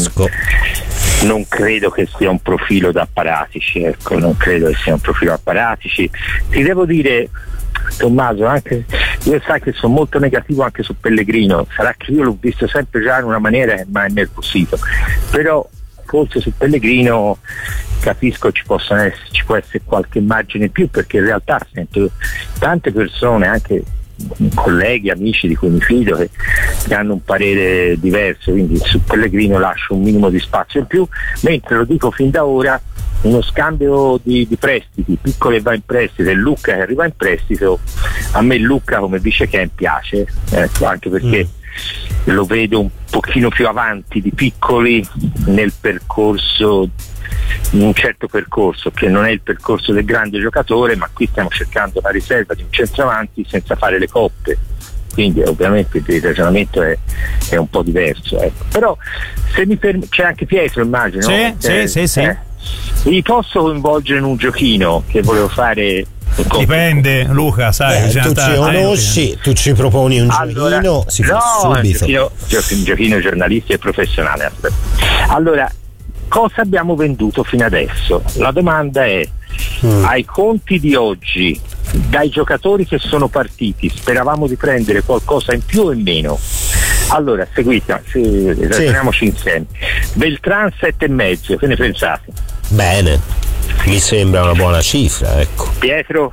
non credo che sia un profilo da Paratici, non credo che sia un profilo da Paratici. Ti devo dire, Tommaso, anche io sai che sono molto negativo anche su Pellegrino, sarà che io l'ho visto sempre già in una maniera che mi ha innervosito, però forse su Pellegrino capisco ci può essere qualche margine in più, perché in realtà sento tante persone, anche colleghi, amici di cui mi fido, che hanno un parere diverso, quindi su Pellegrino lascio un minimo di spazio in più, mentre lo dico fin da ora, uno scambio di prestiti, Piccolo che va in prestito e Lucca che arriva in prestito, a me Lucca come vice Ken piace, anche perché lo vedo un pochino più avanti di Piccoli nel percorso, in un certo percorso che non è il percorso del grande giocatore, ma qui stiamo cercando la riserva di un centravanti senza fare le coppe, quindi ovviamente il ragionamento è un po' diverso, però se mi c'è anche Pietro, immagino. Sì. Vi posso coinvolgere in un giochino che volevo fare? Dipende, Luca, sai, tu ci conosci, tu ci proponi un giochino, si fa subito. Un giochino giornalistico e professionale. Allora, cosa abbiamo venduto fino adesso? La domanda è, ai conti di oggi, dai giocatori che sono partiti, speravamo di prendere qualcosa in più o in meno? Allora, ragioniamoci insieme. Beltran 7,5, che ne pensate? Bene, mi sembra una buona cifra, ecco. Pietro?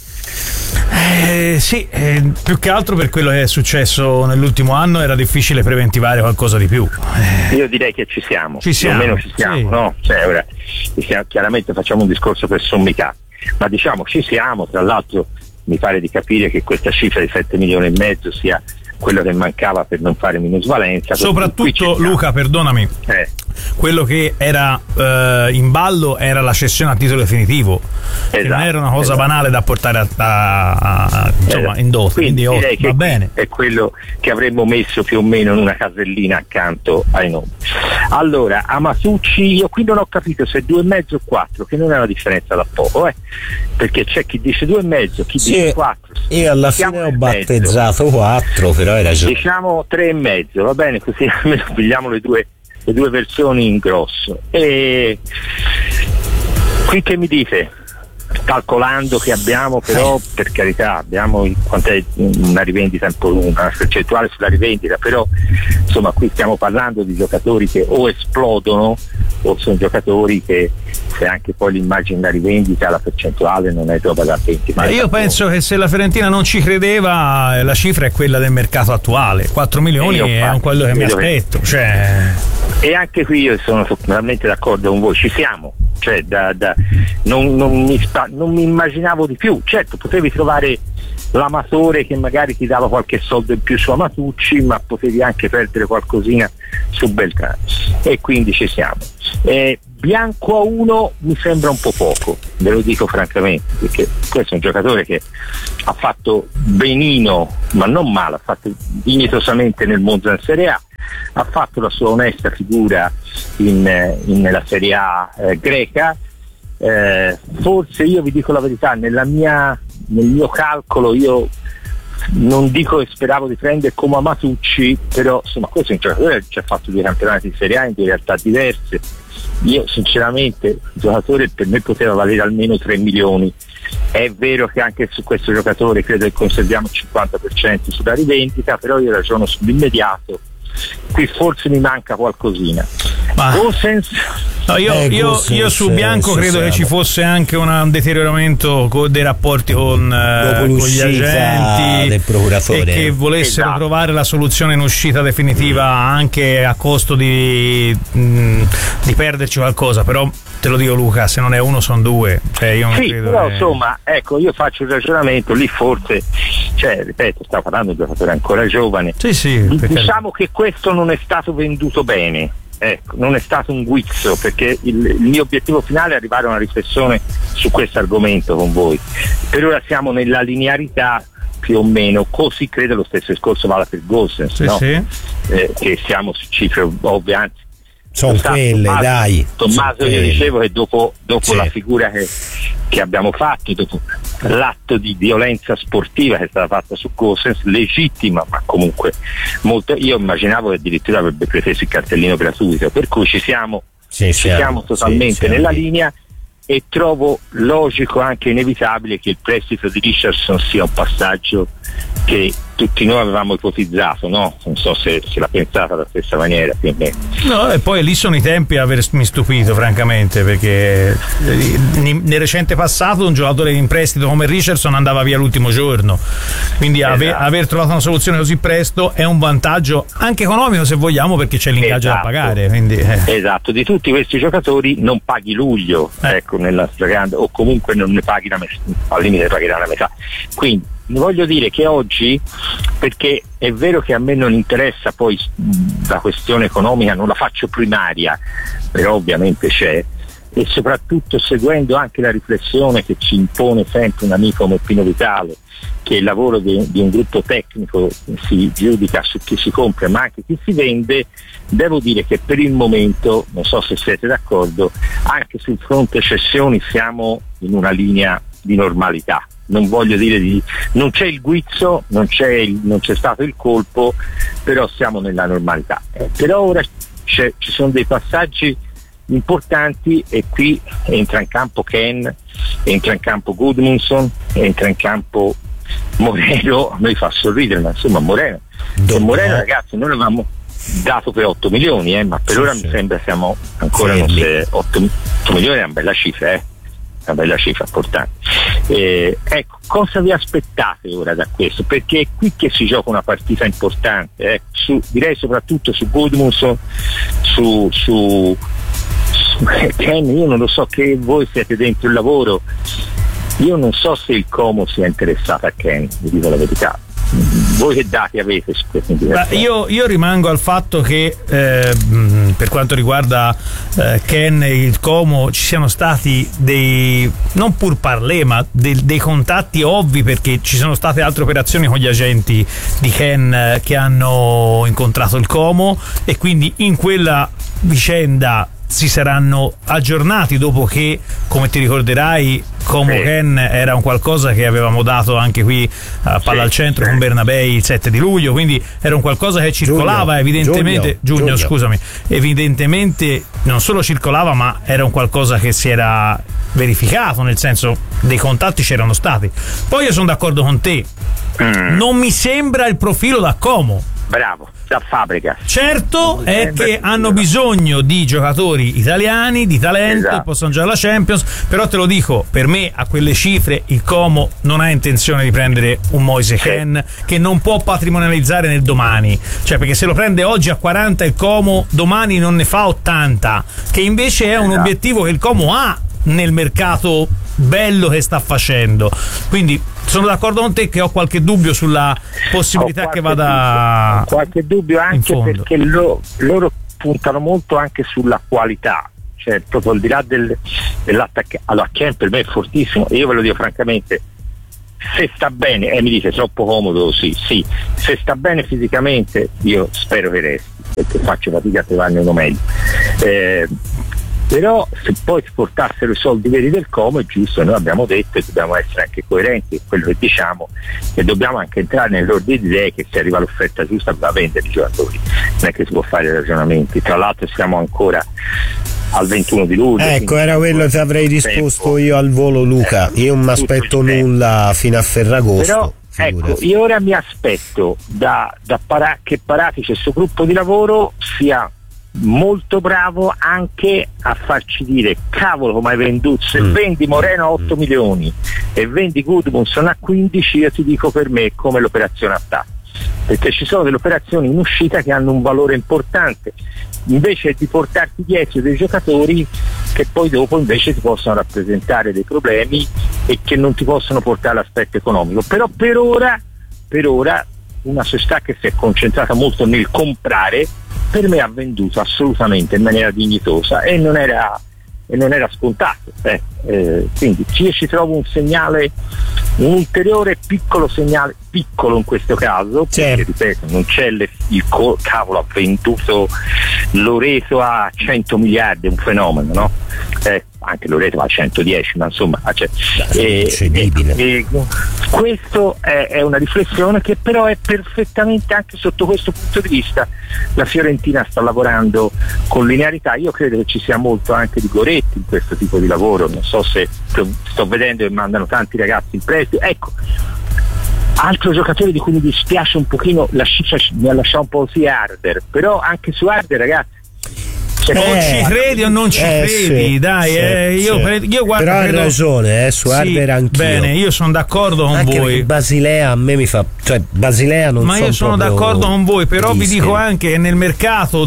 Sì, più che altro per quello che è successo nell'ultimo anno era difficile preventivare qualcosa di più. Io direi che ci siamo. Più o meno ci siamo, sì. No? Ora chiaramente facciamo un discorso per sommità, ma diciamo ci siamo. Tra l'altro mi pare di capire che questa cifra di 7 milioni e mezzo sia quello che mancava per non fare minusvalenza. Soprattutto Luca, perdonami, quello che era in ballo era la cessione a titolo definitivo, che non era una cosa banale da portare in dote, quindi va bene. È quello che avremmo messo più o meno in una casellina accanto ai nomi. Allora, Amasucci, io qui non ho capito se 2,5 o 4, che non è una differenza da poco, perché c'è chi dice 2,5, chi dice 4. Io alla fine ho battezzato 4, però era già. Diciamo 3,5, va bene, così almeno pigliamo le le due versioni in grosso. E qui che mi dite? Calcolando che abbiamo, però per carità abbiamo quant'è una rivendita, una percentuale sulla rivendita, però insomma qui stiamo parlando di giocatori che o esplodono o sono giocatori che, se anche poi l'immagine da rivendita, la percentuale non è roba da 20. Ma io penso che se la Fiorentina non ci credeva, la cifra è quella del mercato attuale, 4 milioni è quello che mi aspetto, cioè... E anche qui io sono totalmente d'accordo con voi, ci siamo, cioè non mi immaginavo di più. Certo, potevi trovare l'amatore che magari ti dava qualche soldo in più su Amatucci, ma potevi anche perdere qualcosina su Beltrán, e quindi ci siamo. Bianco a 1 mi sembra un po' poco, ve lo dico francamente, perché questo è un giocatore che ha fatto benino, ma non male, ha fatto dignitosamente nel Monza in Serie A, ha fatto la sua onesta figura nella Serie A greca. Forse, io vi dico la verità, nel mio calcolo io non dico che speravo di prendere come Amatucci, però insomma questo è un giocatore che ci ha fatto 2 campionati di Serie A in 2 realtà diverse. Io sinceramente il giocatore per me poteva valere almeno 3 milioni. È vero che anche su questo giocatore credo che conserviamo il 50% sulla rivendita, però io ragiono sull'immediato, qui forse mi manca qualcosina. Gosens, no, io su Bianco credo che ci fosse anche un deterioramento dei rapporti con gli agenti del procuratore, e che volessero trovare la soluzione in uscita definitiva anche a costo di perderci qualcosa. Però te lo dico, Luca, se non è uno sono 2, cioè io non credo però insomma, ecco, io faccio il ragionamento lì, forse, cioè ripeto, stavo parlando di un giocatore ancora giovane, diciamo che questo non è stato venduto bene. Ecco, non è stato un guizzo, perché il mio obiettivo finale è arrivare a una riflessione su questo argomento con voi. Per ora siamo nella linearità più o meno, così credo lo stesso discorso vada per Gosens, no? Che siamo su cifre ovvie, anzi sono quelle, Tommaso, dai. Tommaso, io dicevo che dopo la figura che abbiamo fatto, dopo l'atto di violenza sportiva che è stata fatta su Gosens, legittima, ma comunque molto, io immaginavo che addirittura avrebbe preso il cartellino gratuito, per cui ci siamo totalmente nella linea, e trovo logico, anche inevitabile, che il prestito di Richardson sia un passaggio che tutti noi avevamo ipotizzato, no? Non so se la pensate alla stessa maniera più o meno. No, e poi lì sono i tempi a avermi stupito francamente, perché nel recente passato un giocatore in prestito come Richardson andava via l'ultimo giorno, quindi aver trovato una soluzione così presto è un vantaggio anche economico, se vogliamo, perché c'è l'ingaggio da pagare, quindi, Esatto, di tutti questi giocatori non paghi luglio, ecco, nella stragrande, o comunque non ne paghi la metà, al limite pagherai la metà. Quindi voglio dire che oggi, perché è vero che a me non interessa poi la questione economica, non la faccio primaria, però ovviamente c'è, e soprattutto seguendo anche la riflessione che ci impone sempre un amico come Pino Vitale, che il lavoro di un gruppo tecnico si giudica su chi si compra ma anche chi si vende, devo dire che per il momento, non so se siete d'accordo, anche sul fronte cessioni siamo in una linea di normalità. Non voglio dire non c'è il guizzo, non c'è stato il colpo, però siamo nella normalità. Però ora ci sono dei passaggi importanti, e qui entra in campo Ken, entra in campo Gudmundsson, entra in campo Moreno. A me fa sorridere, ma insomma Moreno ragazzi, noi l'avevamo dato per 8 milioni, ma per ora mi sembra siamo ancora 8 milioni è una bella cifra, una bella cifra importante. Ecco, cosa vi aspettate ora da questo? Perché è qui che si gioca una partita importante, direi soprattutto su Gudmundsson, su Ken. Io non lo so, che voi siete dentro il lavoro, io non so se il Como sia interessato a Ken, vi dico la verità. Voi che dati avete su questo? Io rimango al fatto che per quanto riguarda Ken e il Como ci siano stati dei, non pur parlé, ma dei contatti ovvi, perché ci sono state altre operazioni con gli agenti di Ken che hanno incontrato il Como, e quindi in quella vicenda si saranno aggiornati dopo che, come ti ricorderai, Como Ken era un qualcosa che avevamo dato anche qui a Palla al Centro con Bernabei il 7 di luglio, quindi era un qualcosa che circolava evidentemente. Giugno, scusami, evidentemente non solo circolava, ma era un qualcosa che si era verificato, nel senso dei contatti c'erano stati. Poi io sono d'accordo con te, non mi sembra il profilo da Como. Bravo, da fabbrica. Certo è che hanno bisogno di giocatori italiani, di talento, che possono giocare alla Champions, però te lo dico, per me a quelle cifre il Como non ha intenzione di prendere un Moise Kean che non può patrimonializzare nel domani, cioè perché se lo prende oggi a 40 il Como domani non ne fa 80, che invece è un obiettivo che il Como ha nel mercato bello che sta facendo. Quindi sono d'accordo con te che ho qualche dubbio sulla possibilità che vada qualche dubbio anche perché loro puntano molto anche sulla qualità, cioè proprio al di là dell'attacco. Allora Kean per me è fortissimo e io ve lo dico francamente, se sta bene, mi dite troppo comodo, sì, se sta bene fisicamente io spero che resti, perché faccio fatica a trovarne uno meglio, però se poi si portassero i soldi veri del Como è giusto, noi abbiamo detto e dobbiamo essere anche coerenti in quello che diciamo, e dobbiamo anche entrare nell'ordine di idee che se arriva l'offerta giusta va a vendere i giocatori, non è che si può fare ragionamenti. Tra l'altro siamo ancora al 21 di luglio. Ecco, era quello che avrei risposto io al volo, Luca. Io non mi aspetto nulla fino a Ferragosto. Però ecco, io ora mi aspetto che Paratici e il suo gruppo di lavoro sia molto bravo anche a farci dire cavolo come hai venduto, se vendi Moreno a 8 milioni e vendi Gudmundsson a 15, io ti dico per me come l'operazione a TAP, perché ci sono delle operazioni in uscita che hanno un valore importante invece di portarti dietro dei giocatori che poi dopo invece ti possono rappresentare dei problemi e che non ti possono portare l'aspetto economico. Però per ora una società che si è concentrata molto nel comprare per me ha venduto assolutamente in maniera dignitosa e non era scontato, quindi io ci trovo un segnale, un ulteriore piccolo segnale, piccolo in questo caso, perché ripeto non c'è cavolo, ha venduto Loreto a 100 miliardi, è un fenomeno, no? Anche Loreto va a 110, ma insomma questo è una riflessione che però è perfettamente, anche sotto questo punto di vista la Fiorentina sta lavorando con linearità. Io credo che ci sia molto anche di Goretti in questo tipo di lavoro, non so se sto vedendo che mandano tanti ragazzi in prestito, ecco. Altro giocatore di cui mi dispiace un pochino, la cifra mi ha lasciato un po' Harder, però anche su Harder ragazzi o ci credi o non ci credi, dai, io guardo, però hai ragione, su Harder anch'io. Bene, io sono d'accordo con anche voi. Basilea a me mi fa, cioè Basilea non, ma io sono d'accordo con voi, però vi dico anche che nel mercato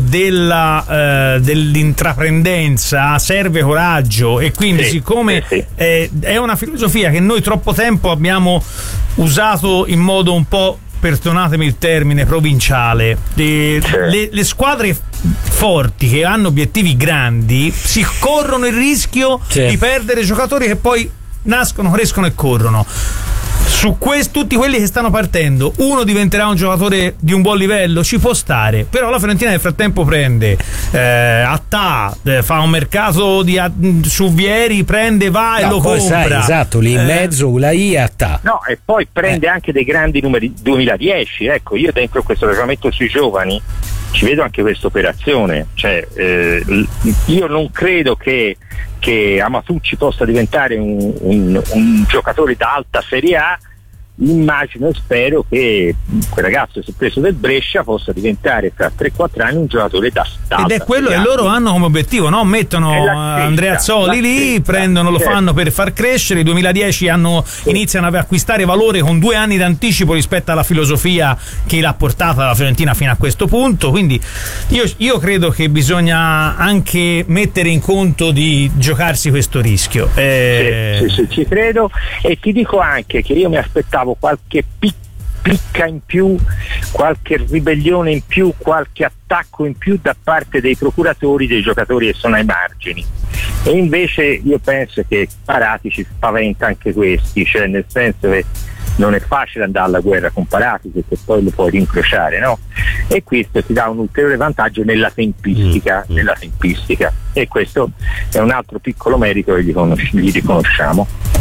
dell'intraprendenza serve coraggio, e quindi siccome è una filosofia che noi troppo tempo abbiamo usato in modo un po', perdonatemi il termine, provinciale, le squadre forti che hanno obiettivi grandi si corrono il rischio di perdere giocatori che poi nascono, crescono e corrono. Su tutti quelli che stanno partendo, uno diventerà un giocatore di un buon livello, ci può stare, però la Fiorentina nel frattempo prende Attà, fa un mercato su Vieri, prende, va e lo compra. Esatto, lì in mezzo Ulai e Attà. No, e poi prende anche dei grandi numeri 2010, ecco, io dentro questo ragionamento sui giovani ci vedo anche questa operazione, cioè io non credo che Amatucci possa diventare un giocatore da alta Serie A. Immagino e spero che quel ragazzo si è preso del Brescia possa diventare tra 3-4 anni un giocatore da alta. Ed è quello che loro hanno come obiettivo, no? Mettono Andrea Zoli lì, lo fanno per far crescere. I 2010 iniziano ad acquistare valore con 2 anni d'anticipo rispetto alla filosofia che l'ha portata la Fiorentina fino a questo punto. Quindi io credo che bisogna anche mettere in conto di giocarsi questo rischio. Sì, ci credo, e ti dico anche che io mi aspettavo qualche picca in più, qualche ribellione in più, qualche attacco in più da parte dei procuratori dei giocatori che sono ai margini, e invece io penso che Paratici spaventa anche questi, cioè nel senso che non è facile andare alla guerra con Paratici perché poi lo puoi rincrociare, no? E questo ti dà un ulteriore vantaggio nella tempistica, e questo è un altro piccolo merito che gli riconosciamo.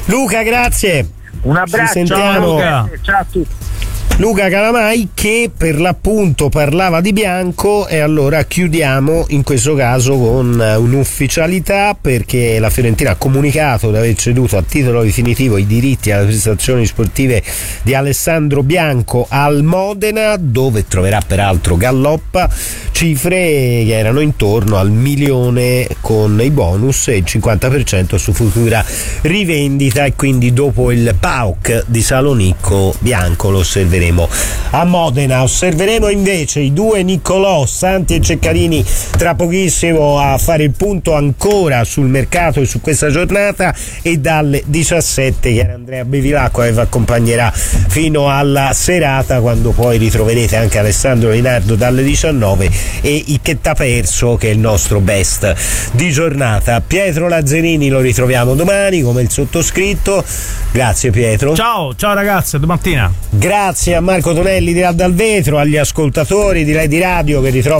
Luca, grazie. Un abbraccio. Ci sentiamo. Ciao, Luca. Ciao a tutti. Luca Calamai, che per l'appunto parlava di Bianco, e allora chiudiamo in questo caso con un'ufficialità, perché la Fiorentina ha comunicato di aver ceduto a titolo definitivo i diritti alle prestazioni sportive di Alessandro Bianco al Modena, dove troverà peraltro Galloppa, cifre che erano intorno al 1 milione con i bonus e il 50% su futura rivendita, e quindi dopo il PAOK di Salonicco Bianco lo osserveremo a Modena. Osserveremo invece i due Niccolò, Santi e Ceccarini, tra pochissimo a fare il punto ancora sul mercato e su questa giornata, e dalle 17 che Andrea Bevilacqua che vi accompagnerà fino alla serata, quando poi ritroverete anche Alessandro Linardo dalle 19 e il Che t'ha perso, che è il nostro best di giornata. Pietro Lazzarini lo ritroviamo domani come il sottoscritto. Grazie Pietro. Ciao ragazzi, a domattina. Grazie a Marco Tonelli di Là dal Vetro, agli ascoltatori di Lady Radio che ritrovano